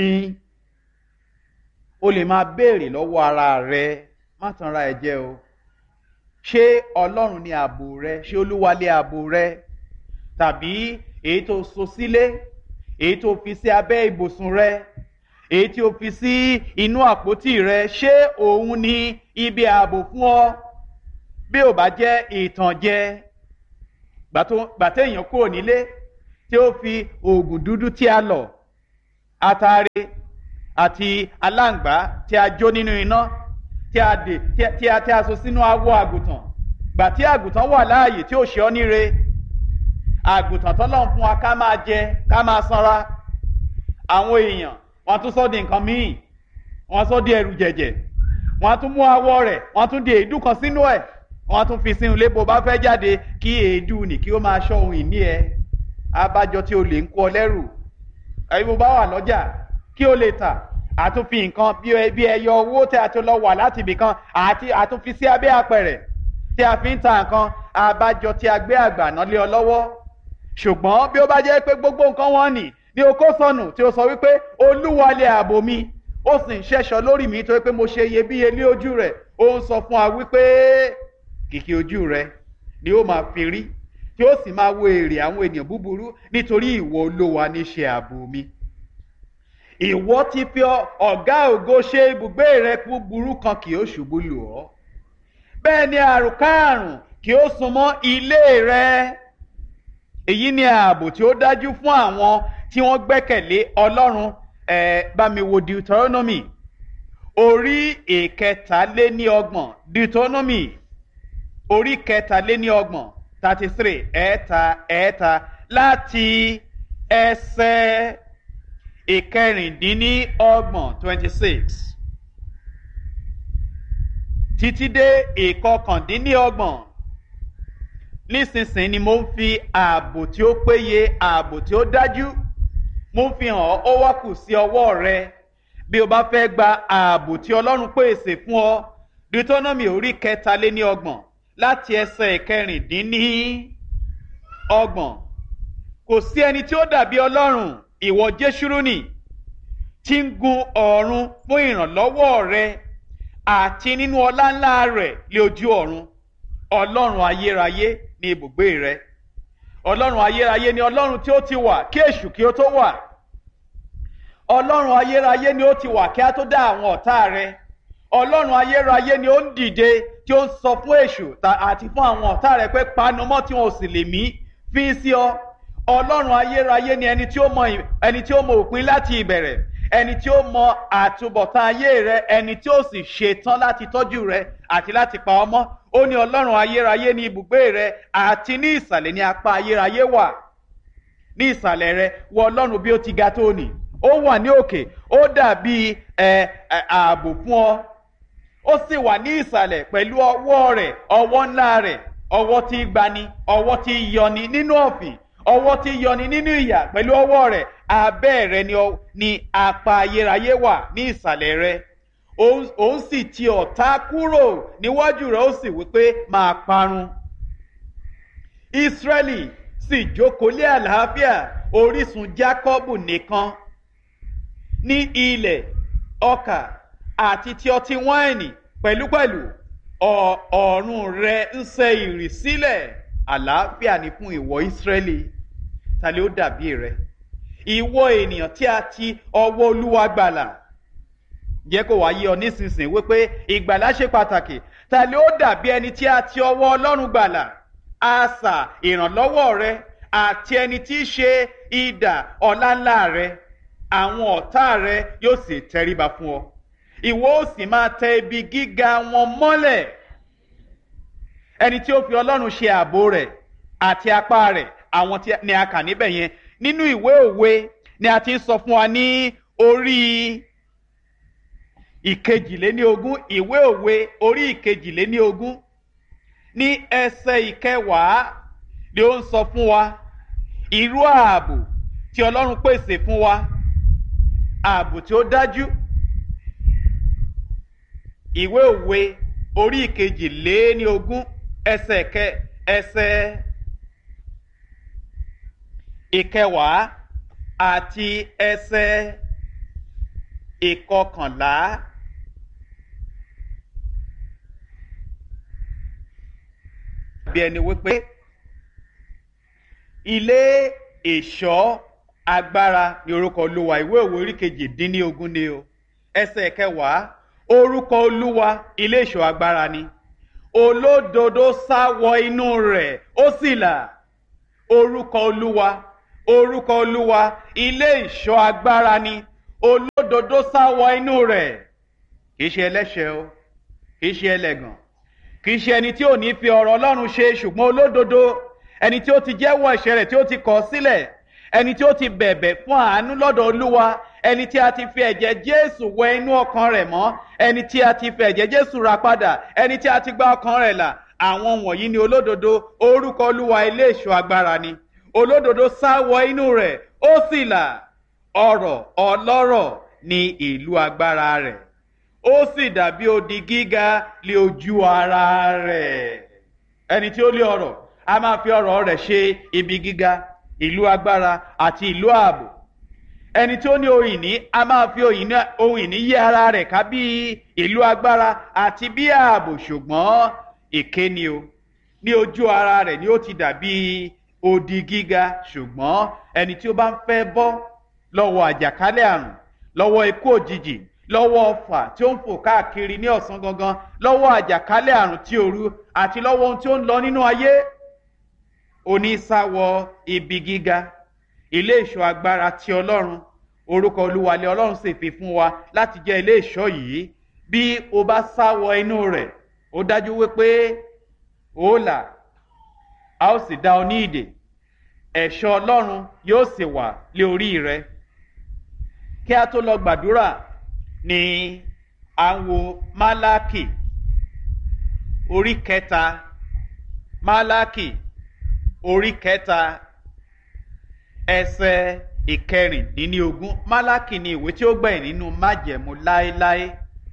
Speaker 1: O lè máa béèrè lọ́wọ́ ara rẹ, má tanra ẹ jẹ o. Ṣé Ọlọ́run ni ààbò rẹ? Ṣé Olúwa lé ààbò rẹ? Tàbí èyí tó so sílé, èyí tó fi sí abẹ́ ibùsùn rẹ, èyí tí o fi sí inú àpótí rẹ, ṣé òun ni ibi ààbò fún ọ? Bí ò bá jẹ́ ìtànjẹ, gbàtẹ́ èèyàn kúrò nílé tí ó fi oògùn dúdú tí a lọ̀, atare àti aláǹgbá tí a jó nínú iná tí a so sínú awọ àgùntàn, gbà tí àgùntàn wà láàyè tí ò ṣe ọ́ níre, àgùntàn tọ́lọ́run fún wa ká máa jẹ ká máa sanra, àwọn èèyàn wọ́n tún sọ di nǹkan míì, wọ́n sọ di ẹrù jẹ̀jẹ̀, wọ́n tún mú awọ rẹ̀ wọ́n tún di èédú kan sínú ẹ̀, wọ́n tún fi sínú ilé bó bá fẹ́ jáde kí èédú nì kí ó máa ṣọ́ ohun ìní ẹ. Abájọ tí o lè ń kó ọ lẹ́rù, ẹ̀yin bó bá wà lọ́jà kí o lè tà, àtúnfi nǹkan bí ẹyọ owó tí a ti lọ wà láti ibì kan àti àtúnfi sí abẹ́ apẹ̀rẹ̀ tí a fi ń ta nǹkan. Abájọ tí a gbé àgbàná lé ọ lọ́wọ́. Ṣùgbọ́n bí ó bá jẹ́ pé gbogbo nǹkan wọn nì ní o kó sọnù tí o sọ wípé Olúwa lé ààbò mi, ó sì ń ṣẹ́ṣọ́ lórí mi torí pé mo ṣe iyebíye lé ojú rẹ̀, ó ń sọ fún wa wípé kìkì ojú rẹ̀ ni ó máa fi rí, tí ó sì máa wo èrè àwọn ènìyàn búburú, nítorí ìwọ Olúwa ní ṣe ààbò mi. Ìwọ ti fi ọ̀gá ògo ṣe ibùgbé rẹ, búburú kan kì ó ṣubú lù ọ́, bẹ́ẹ̀ ni àrùnkárùn kì ó súnmọ́ ilé rẹ. Èyí ni ààbò tí ó dájú fún àwọn tí wọ́n gbẹ́kẹ̀lé Ọlọ́run. Bá mi wo Deuteronomy orí ìkẹtàléníọgbọ̀n, Deuteronomy orí kẹtàléníọgbọ̀n 33 ẹ̀ẹ́ta láti ẹsẹ̀ ìkẹrìndínlọ́gbọ̀n 26 títí dé ìkọkàndínlọ́gbọ̀n. Nísinsìnyí ni mo ń fi ààbò tí ó péye, ààbò tí ó dájú, mo ń fi hàn ọ́, ó wá kù sí ọwọ́ rẹ bí o bá fẹ́ gba ààbò tí Ọlọ́run pèsè fún ọ. Deuteronomy orí kẹtàléníọgbọ̀n láti ẹsẹ̀ ìkẹrìndínlọ́gbọ̀n. Kò sí ẹni tí ó dàbí Ọlọ́run, ìwọ Jésúrúnì, tí ń gun ọ̀run fún ìrànlọ́wọ́ rẹ àti nínú ọlá ńlá rẹ̀ lé ojú ọ̀run. Ọlọ́run ayérayé ni ibùgbé rẹ. Ọlọ́run ayérayé ni Ọlọ́run tí ó ti wà kí èṣù kí ó tó wà. Ọlọ́run ayérayé ni ó ti wà kí a tó dá àwọn ọ̀tá rẹ. Ọlọ́run ayérayé ni ó ń dìde tí ó ń sọ fún èṣù àti fún àwọn ọ̀tá rẹ pé panumọ́ tí wọn ò sì lè mí fín sí ọ. Ọlọ́run ayérayé ni ẹni tí ó mọ òpin láti ìbẹ̀rẹ̀, ẹni tí ó mọ àtúbọ̀tán ayé rẹ, ẹni tí ó sì ṣetán láti tọ́jú rẹ àti láti pa ọ́ mọ́. Ó ní Ọlọ́run ayérayé ní ibùgbé rẹ, àti ní ìsàlẹ̀ ní apá ayérayé wà. Ní ìsàlẹ̀ rẹ wo Ọlọ́run bí ó ti ga tó nì, ó wà ní òkè, ó dàbí ààbò fún ọ. Ó sì wà ní ìsàlẹ̀ pẹ̀lú ọwọ́ rẹ̀, ọwọ́ ńlá rẹ̀, ọwọ́ tí gbani, ọwọ́ tí yọni nínú ọ̀fìn, ọwọ́ tí yọni nínú ìyà pẹ̀lú ọwọ́ rẹ̀. Abẹ́ rẹ̀ ni apá ayérayé wà ní ìsàlẹ̀ rẹ̀. Òun sì ti ọ̀tá kúrò níwájú rẹ̀, ó sì wípé máa parun. Ísírẹ́lì sì jókòó lé àlàáfíà, orísun Jákọ́bù nìkan ní ilẹ̀ ọkà àti ti ọtí wáìnì pẹ̀lúpẹ̀lú. Ọ̀run rẹ̀ ń sẹ ìrì sílẹ̀. Àlàáfíà ni fún ìwọ Ísírẹ́lì. Ta ló dàbí rẹ? Ìwọ ènìyàn tí a ti ọwọ́ Olúwa gbàlà. Jẹ́ kó wá yé ọ nísinsìnyí wípé ìgbàlà ṣe pàtàkì. Ta ló dàbí ẹni tí a ti ọwọ́ Ọlọ́run gbàlà? Asà ìrànlọ́wọ́ rẹ àti ẹni tí í ṣe idà ọláńlá rẹ. Àwọn ọ̀tá rẹ yóò sì tẹríba fún ọ. Ìwọ ó sì máa tẹ ibi gíga wọn mọ́lẹ̀. Ẹni tí ó fi Ọlọ́run ṣe ààbò rẹ̀ àti apá rẹ̀, àwọn tí ni a kà níbẹ̀ yẹn. Nínú ìwé òwe ni a ti ń sọ fún wa ní orí ìkejìléníogún, ìwé òwe orí ìkejìléníogún ní ẹsẹ̀ ìkẹwàá ni ó ń sọ fún wa irú ààbò tí Ọlọ́run pèsè fún wa, ààbò tí ó dájú. Ìwé òwe orí ìkejìléníogún ẹsẹ̀ ìkẹwàá àti ẹsẹ̀ ìkọkànlá. Bí ẹni wípé ilé ìṣọ́ agbára ni orúkọ Olúwa. Ìwé òwe orí kejìdínlógún ni o, ẹsẹ̀ ìkẹwàá. Orúkọ Olúwa ilé ìṣọ́ agbára ni, olódodo sá wọ inú rẹ̀ ó sì là. orúkọ Olúwa, orúkọ Olúwa ilé ìṣọ́ agbára ni, olódodo sá wọ inú rẹ̀. Kì í ṣe ẹlẹ́ṣẹ̀ o, kì í ṣe ẹlẹ́gàn, kì í ṣe ẹni tí ò ní fi ọ̀rọ̀ Ọlọ́run ṣe, ṣùgbọ́n olódodo, ẹni tí ó ti jẹ́wọ́ ẹ̀ṣẹ̀ rẹ̀ tí ó ti kọ̀ sílẹ̀, ẹni tí ó ti bẹ̀bẹ̀ fún àánú lọ́dọ̀ Olúwa, ẹni tí a ti fi ẹ̀jẹ̀ Jésù wẹ inú ọkàn rẹ̀ mọ́, ẹni tí a ti fi ẹ̀jẹ̀ Jésù rà padà, ẹni tí a ti gba ọkàn rẹ̀ là. Àwọn wọ̀nyí ni olódodo. Orúkọ Olúwa ilé ìṣọ́ agbára ni, olódodo sá wọ inú rẹ̀ ó sì là. Ọrọ̀ ọlọ́rọ̀ ni ìlú agbára rẹ̀, ó sì dàbí odi gíga lé ojú ara rẹ̀. Ẹni tí ó lé ọrọ̀ a máa fi ọrọ̀ rẹ̀ ṣe ibi gíga, ìlú agbára àti ìlú ààbò. Ẹni tí ó ní ohun ìní a máa fi ohun ìní yí ara rẹ̀ ká bí ìlú agbára àti bí ààbò, ṣùgbọ́n èké ni o. Ní ojú ara rẹ̀ ni ó ti dàbí odi gíga. Ṣùgbọ́n ẹni tí ó bá ń fẹ́ bọ́ lọ́wọ́ àjàkálẹ̀ àrùn, lọ́wọ́ ikú òjijì, lọ́wọ́ ọfà tí ó ń fò káàkiri ní ọ̀sán gangan, lọ́wọ́ àjàkálẹ̀ àrùn tí òru, àti lọ́wọ́ ohun tí ó ń lọ nínú ayé, onísáwọ ibi gíga, ilé ìṣọ́ agbára ti Ọlọ́run. Orúkọ Olúwa lé Ọlọ́run sì fi fún wa láti jẹ́ ilé ìṣọ́ yìí. Bí o bá sáwọ inú rẹ̀, ó dájú wípé ó là, a ó sì dá ọ ní ìdè, ẹ̀ṣọ́ Ọlọ́run yóò sì wà lé orí rẹ. Kí a tó lọ gbàdúrà ni à ń wo Málákì orí kẹta. Málákì orí kẹta ẹsẹ̀ ìkẹrìndínlógún. Málákì ni ìwé tí ó gbẹ̀yìn nínú májẹ̀mú láéláé.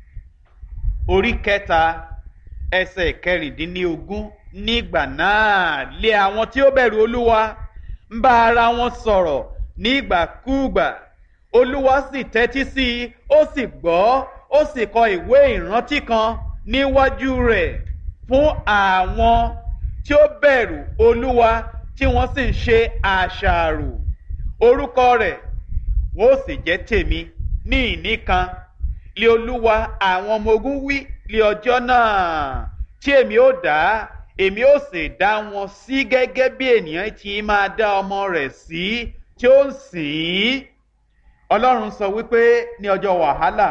Speaker 1: Orí kẹta ẹsẹ̀ ìkẹrìndínlógún. Nígbà náà lé àwọn tí ó bẹ̀rù Olúwa ń bá ara wọn sọ̀rọ̀ nígbàkúùgbà. Olúwa sì tẹ́tí sí i, ó sì gbọ́, ó sì kọ ìwé ìrántí kan níwájú rẹ̀ fún àwọn tí ó bẹ̀rù Olúwa tí wọ́n sì ń ṣe àṣàrò. Orúkọ rẹ̀ wọ́n ó sì jẹ́ tèmi ní ìní kan, lé Olúwa àwọn ọmọ ogun wí lé ọjọ́ náà, tí èmi ó dá, èmi ó sì dá wọn sí gẹ́gẹ́ bí ènìyàn tí máa dá ọmọ rẹ̀ sí tí ó ń sìn ín. Ọlọ́run sọ wípé ní ọjọ́ wàhálà,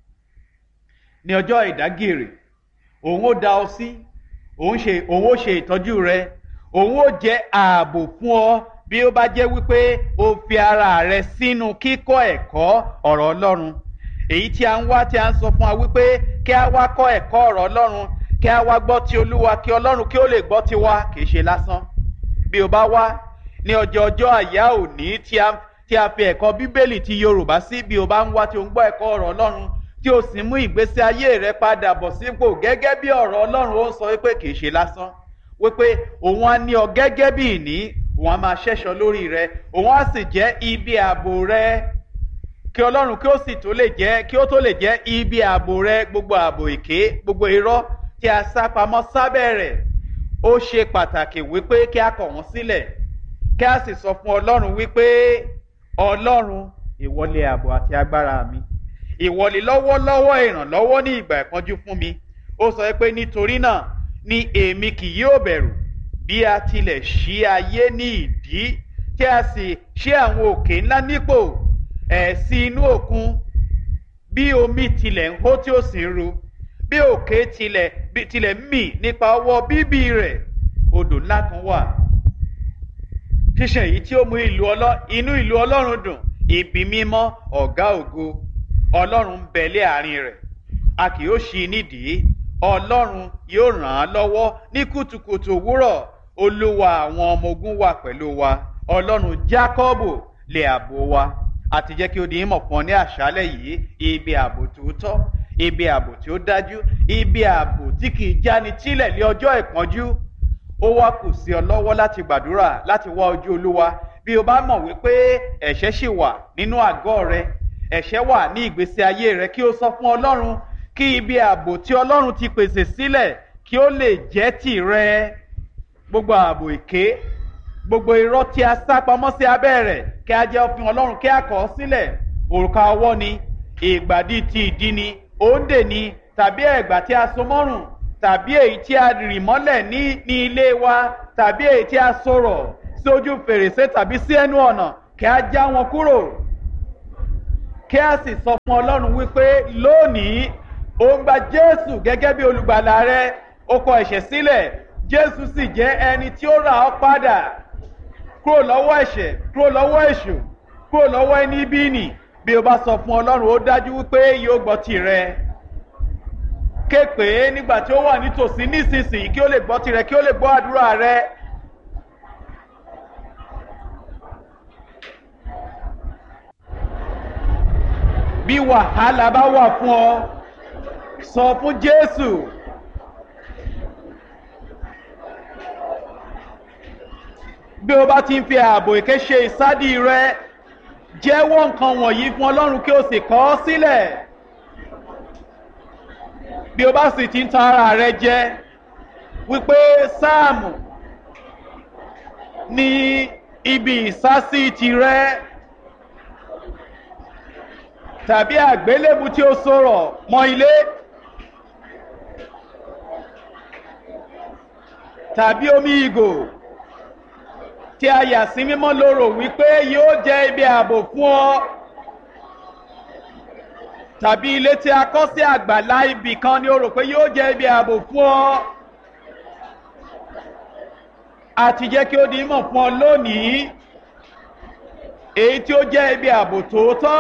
Speaker 1: ní ọjọ́ ìdágìrì, òun ó dá ọ sí, òun ó ṣe ìtọ́jú rẹ, òun ó jẹ́ ààbò fún ọ bí ó bá jẹ́ wípé o fi ara rẹ sínú kíkọ́ ẹ̀kọ́ ọ̀rọ̀ Ọlọ́run. Èyí tí a ń wá, tí a ń sọ fún wa wípé kí a wá kọ́ ẹ̀kọ́ ọ̀rọ̀ Ọlọ́run, kí a wá gbọ́ ti Olúwa, kí Ọlọ́run kí ó lè gbọ́ ti wa, kì í ṣe lásán. Bí o bá wá ní ọjọ́ àyá òní tí a fi ẹ̀kọ́ Bíbélì ti Yorùbá sí, bí o bá ń wá tí o ń gbọ́ ẹ̀kọ́ ọ̀rọ̀ Ọlọ́run, tí o sì mú ìgbésí ayé rẹ padà bọ̀ sípò gẹ́gẹ́ bí ọ̀rọ̀ Ọlọ́run ó sọ wípé kì í ṣe lásán, wípé òun á ní ọ gẹ́gẹ́ bí ìní, òun á máa ṣẹ́ṣọ lórí rẹ, òun á sì jẹ́ ibi ààbò rẹ, kí Ọlọ́run kí ó sì tó lè jẹ́ ibi ààbò rẹ. Gbogbo ààbò èké, gbogbo irọ́ tí a sá pamọ́ sábẹ́ rẹ̀, ó ṣe pàtàkì wípé kí a kọ̀ wọ́n sílẹ̀, kí a sì sọ fún Ọlọ́run wípé Ọlọ́run, ìwọ lé ààbò àti agbára mi, ìwọ lé lọ́wọ́lọ́wọ́ ìrànlọ́wọ́ ní ìgbà ìpọ́njú fún mi. Ó sọ pé nítorí náà ni èmi kì yóò bẹ̀rù, bí a tilẹ̀ ṣí ayé ní ìdí, tí a sì ṣí àwọn òkè ńlá nípò, ẹ̀sí inú òkun, bí omi tilẹ̀ ń hó tí ó sì ń ru, bí òkè tilẹ̀ ń mì nípa ọwọ́ bíbí rẹ̀. Odò ńlá kan wà, ṣíṣàn èyí tí ó mú inú ìlú Ọlọ́run dùn, ibi mímọ́ ọ̀gá ògo. Ọlọ́run ń bẹ lé àárín rẹ̀, a kì yóò ṣí nídìí. Ọlọ́run yóò ràn án lọ́wọ́ ní kùtùkùtù òwúrọ̀. Olúwa àwọn ọmọ ogun wà pẹ̀lú wa. Ọlọ́run Jákọ́bù lé ààbò wa. Àti jẹ́ kí ó di ìmọ̀ fún ọ ní àṣálẹ́ yìí, ibi ààbò tòótọ́, ibi ààbò tí ó dájú, ibi ààbò tí kì í jáni tílẹ̀ lé ọjọ́ ìpọ́njú. Ó wá kù sí ọ lọ́wọ́ láti gbàdúrà, láti wá ojú Olúwa. Bí o bá mọ̀ wípé ẹ̀ṣẹ̀ ṣì wà nínú àgọ́ rẹ, ẹ̀ṣẹ̀ wà ní ìgbésí ayé rẹ, kí o sọ fún Ọlọ́run, kí ibi ààbò tí Ọlọ́run ti pèsè sílẹ̀ kí ó lè jẹ́ tìrẹ. Gbogbo ààbò èké, gbogbo irọ́ tí a sá pamọ́ sí abẹ́ rẹ̀, kí a jẹ́ òfin Ọlọ́run, kí a kọ̀ ọ́ sílẹ̀. Òrùka ọwọ́ ni, ìgbàdí ti ìdí ni, òǹdè ni, tàbí ẹ̀gbà tí a so mọ́rùn, tàbí èyí tí a rì mọ́lẹ̀ ní ilé wa, tàbí èyí tí a sọ̀rọ̀ sí ojú fèrèsé tàbí sí ẹnu ọ̀nà kí a já wọn kúrò kí a sì sọ fún ọlọ́run wípé lónìí ó ń gba jésù gẹ́gẹ́ bí olùgbàlà rẹ ó kọ ẹ̀ṣẹ̀ sílẹ̀ jésù sì jẹ́ ẹni tí ó rà ọ́ padà kúrò lọ́wọ́ ẹ̀ṣẹ̀ kúrò lọ́wọ́ èṣù kúrò lọ́wọ́ ẹni bí nì bí o bá sọ fún ọlọ́run ó dájú wípé yóò gbọ́ tirẹ̀ ké pè é nígbà tí ó wà nítòsí nísinsìnyí kí ó lè gbọ́ tirẹ̀ kí ó lè gbọ́ àdúrà rẹ. bí wàhálà bá wà fún ọ sọ fún jésù. bí o bá ti ń fi ààbò èké ṣe ìsádi rẹ jẹ́wọ́ nǹkan wọ̀nyí fún ọlọ́run kí o sì kọ ọ́ sílẹ̀. bí o bá sì ti ń tan ara rẹ jẹ wípé sáàmù ní ibi ìsásí tirẹ̀ tàbí àgbélébù tí ó sọ̀rọ̀ mọ́ ilé tàbí omi ìgò tí a yà sí mímọ́ lóró wípé yóò jẹ́ ibi ààbò fún ọ tàbí ilé tí a kọ́ sí àgbàlá ibì kan ni ó rò pé yóò jẹ́ ibi ààbò fún ọ àti jẹ́ kí ó di mọ̀ fún ọ lónìí èyí tí ó jẹ́ ibi ààbò tòótọ́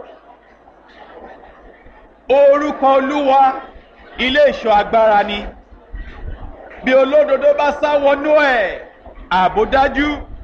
Speaker 1: orúkọ olúwa ilé ìṣọ́ agbára ni bí olódodo bá sá wọnú ẹ̀ ààbò dájú.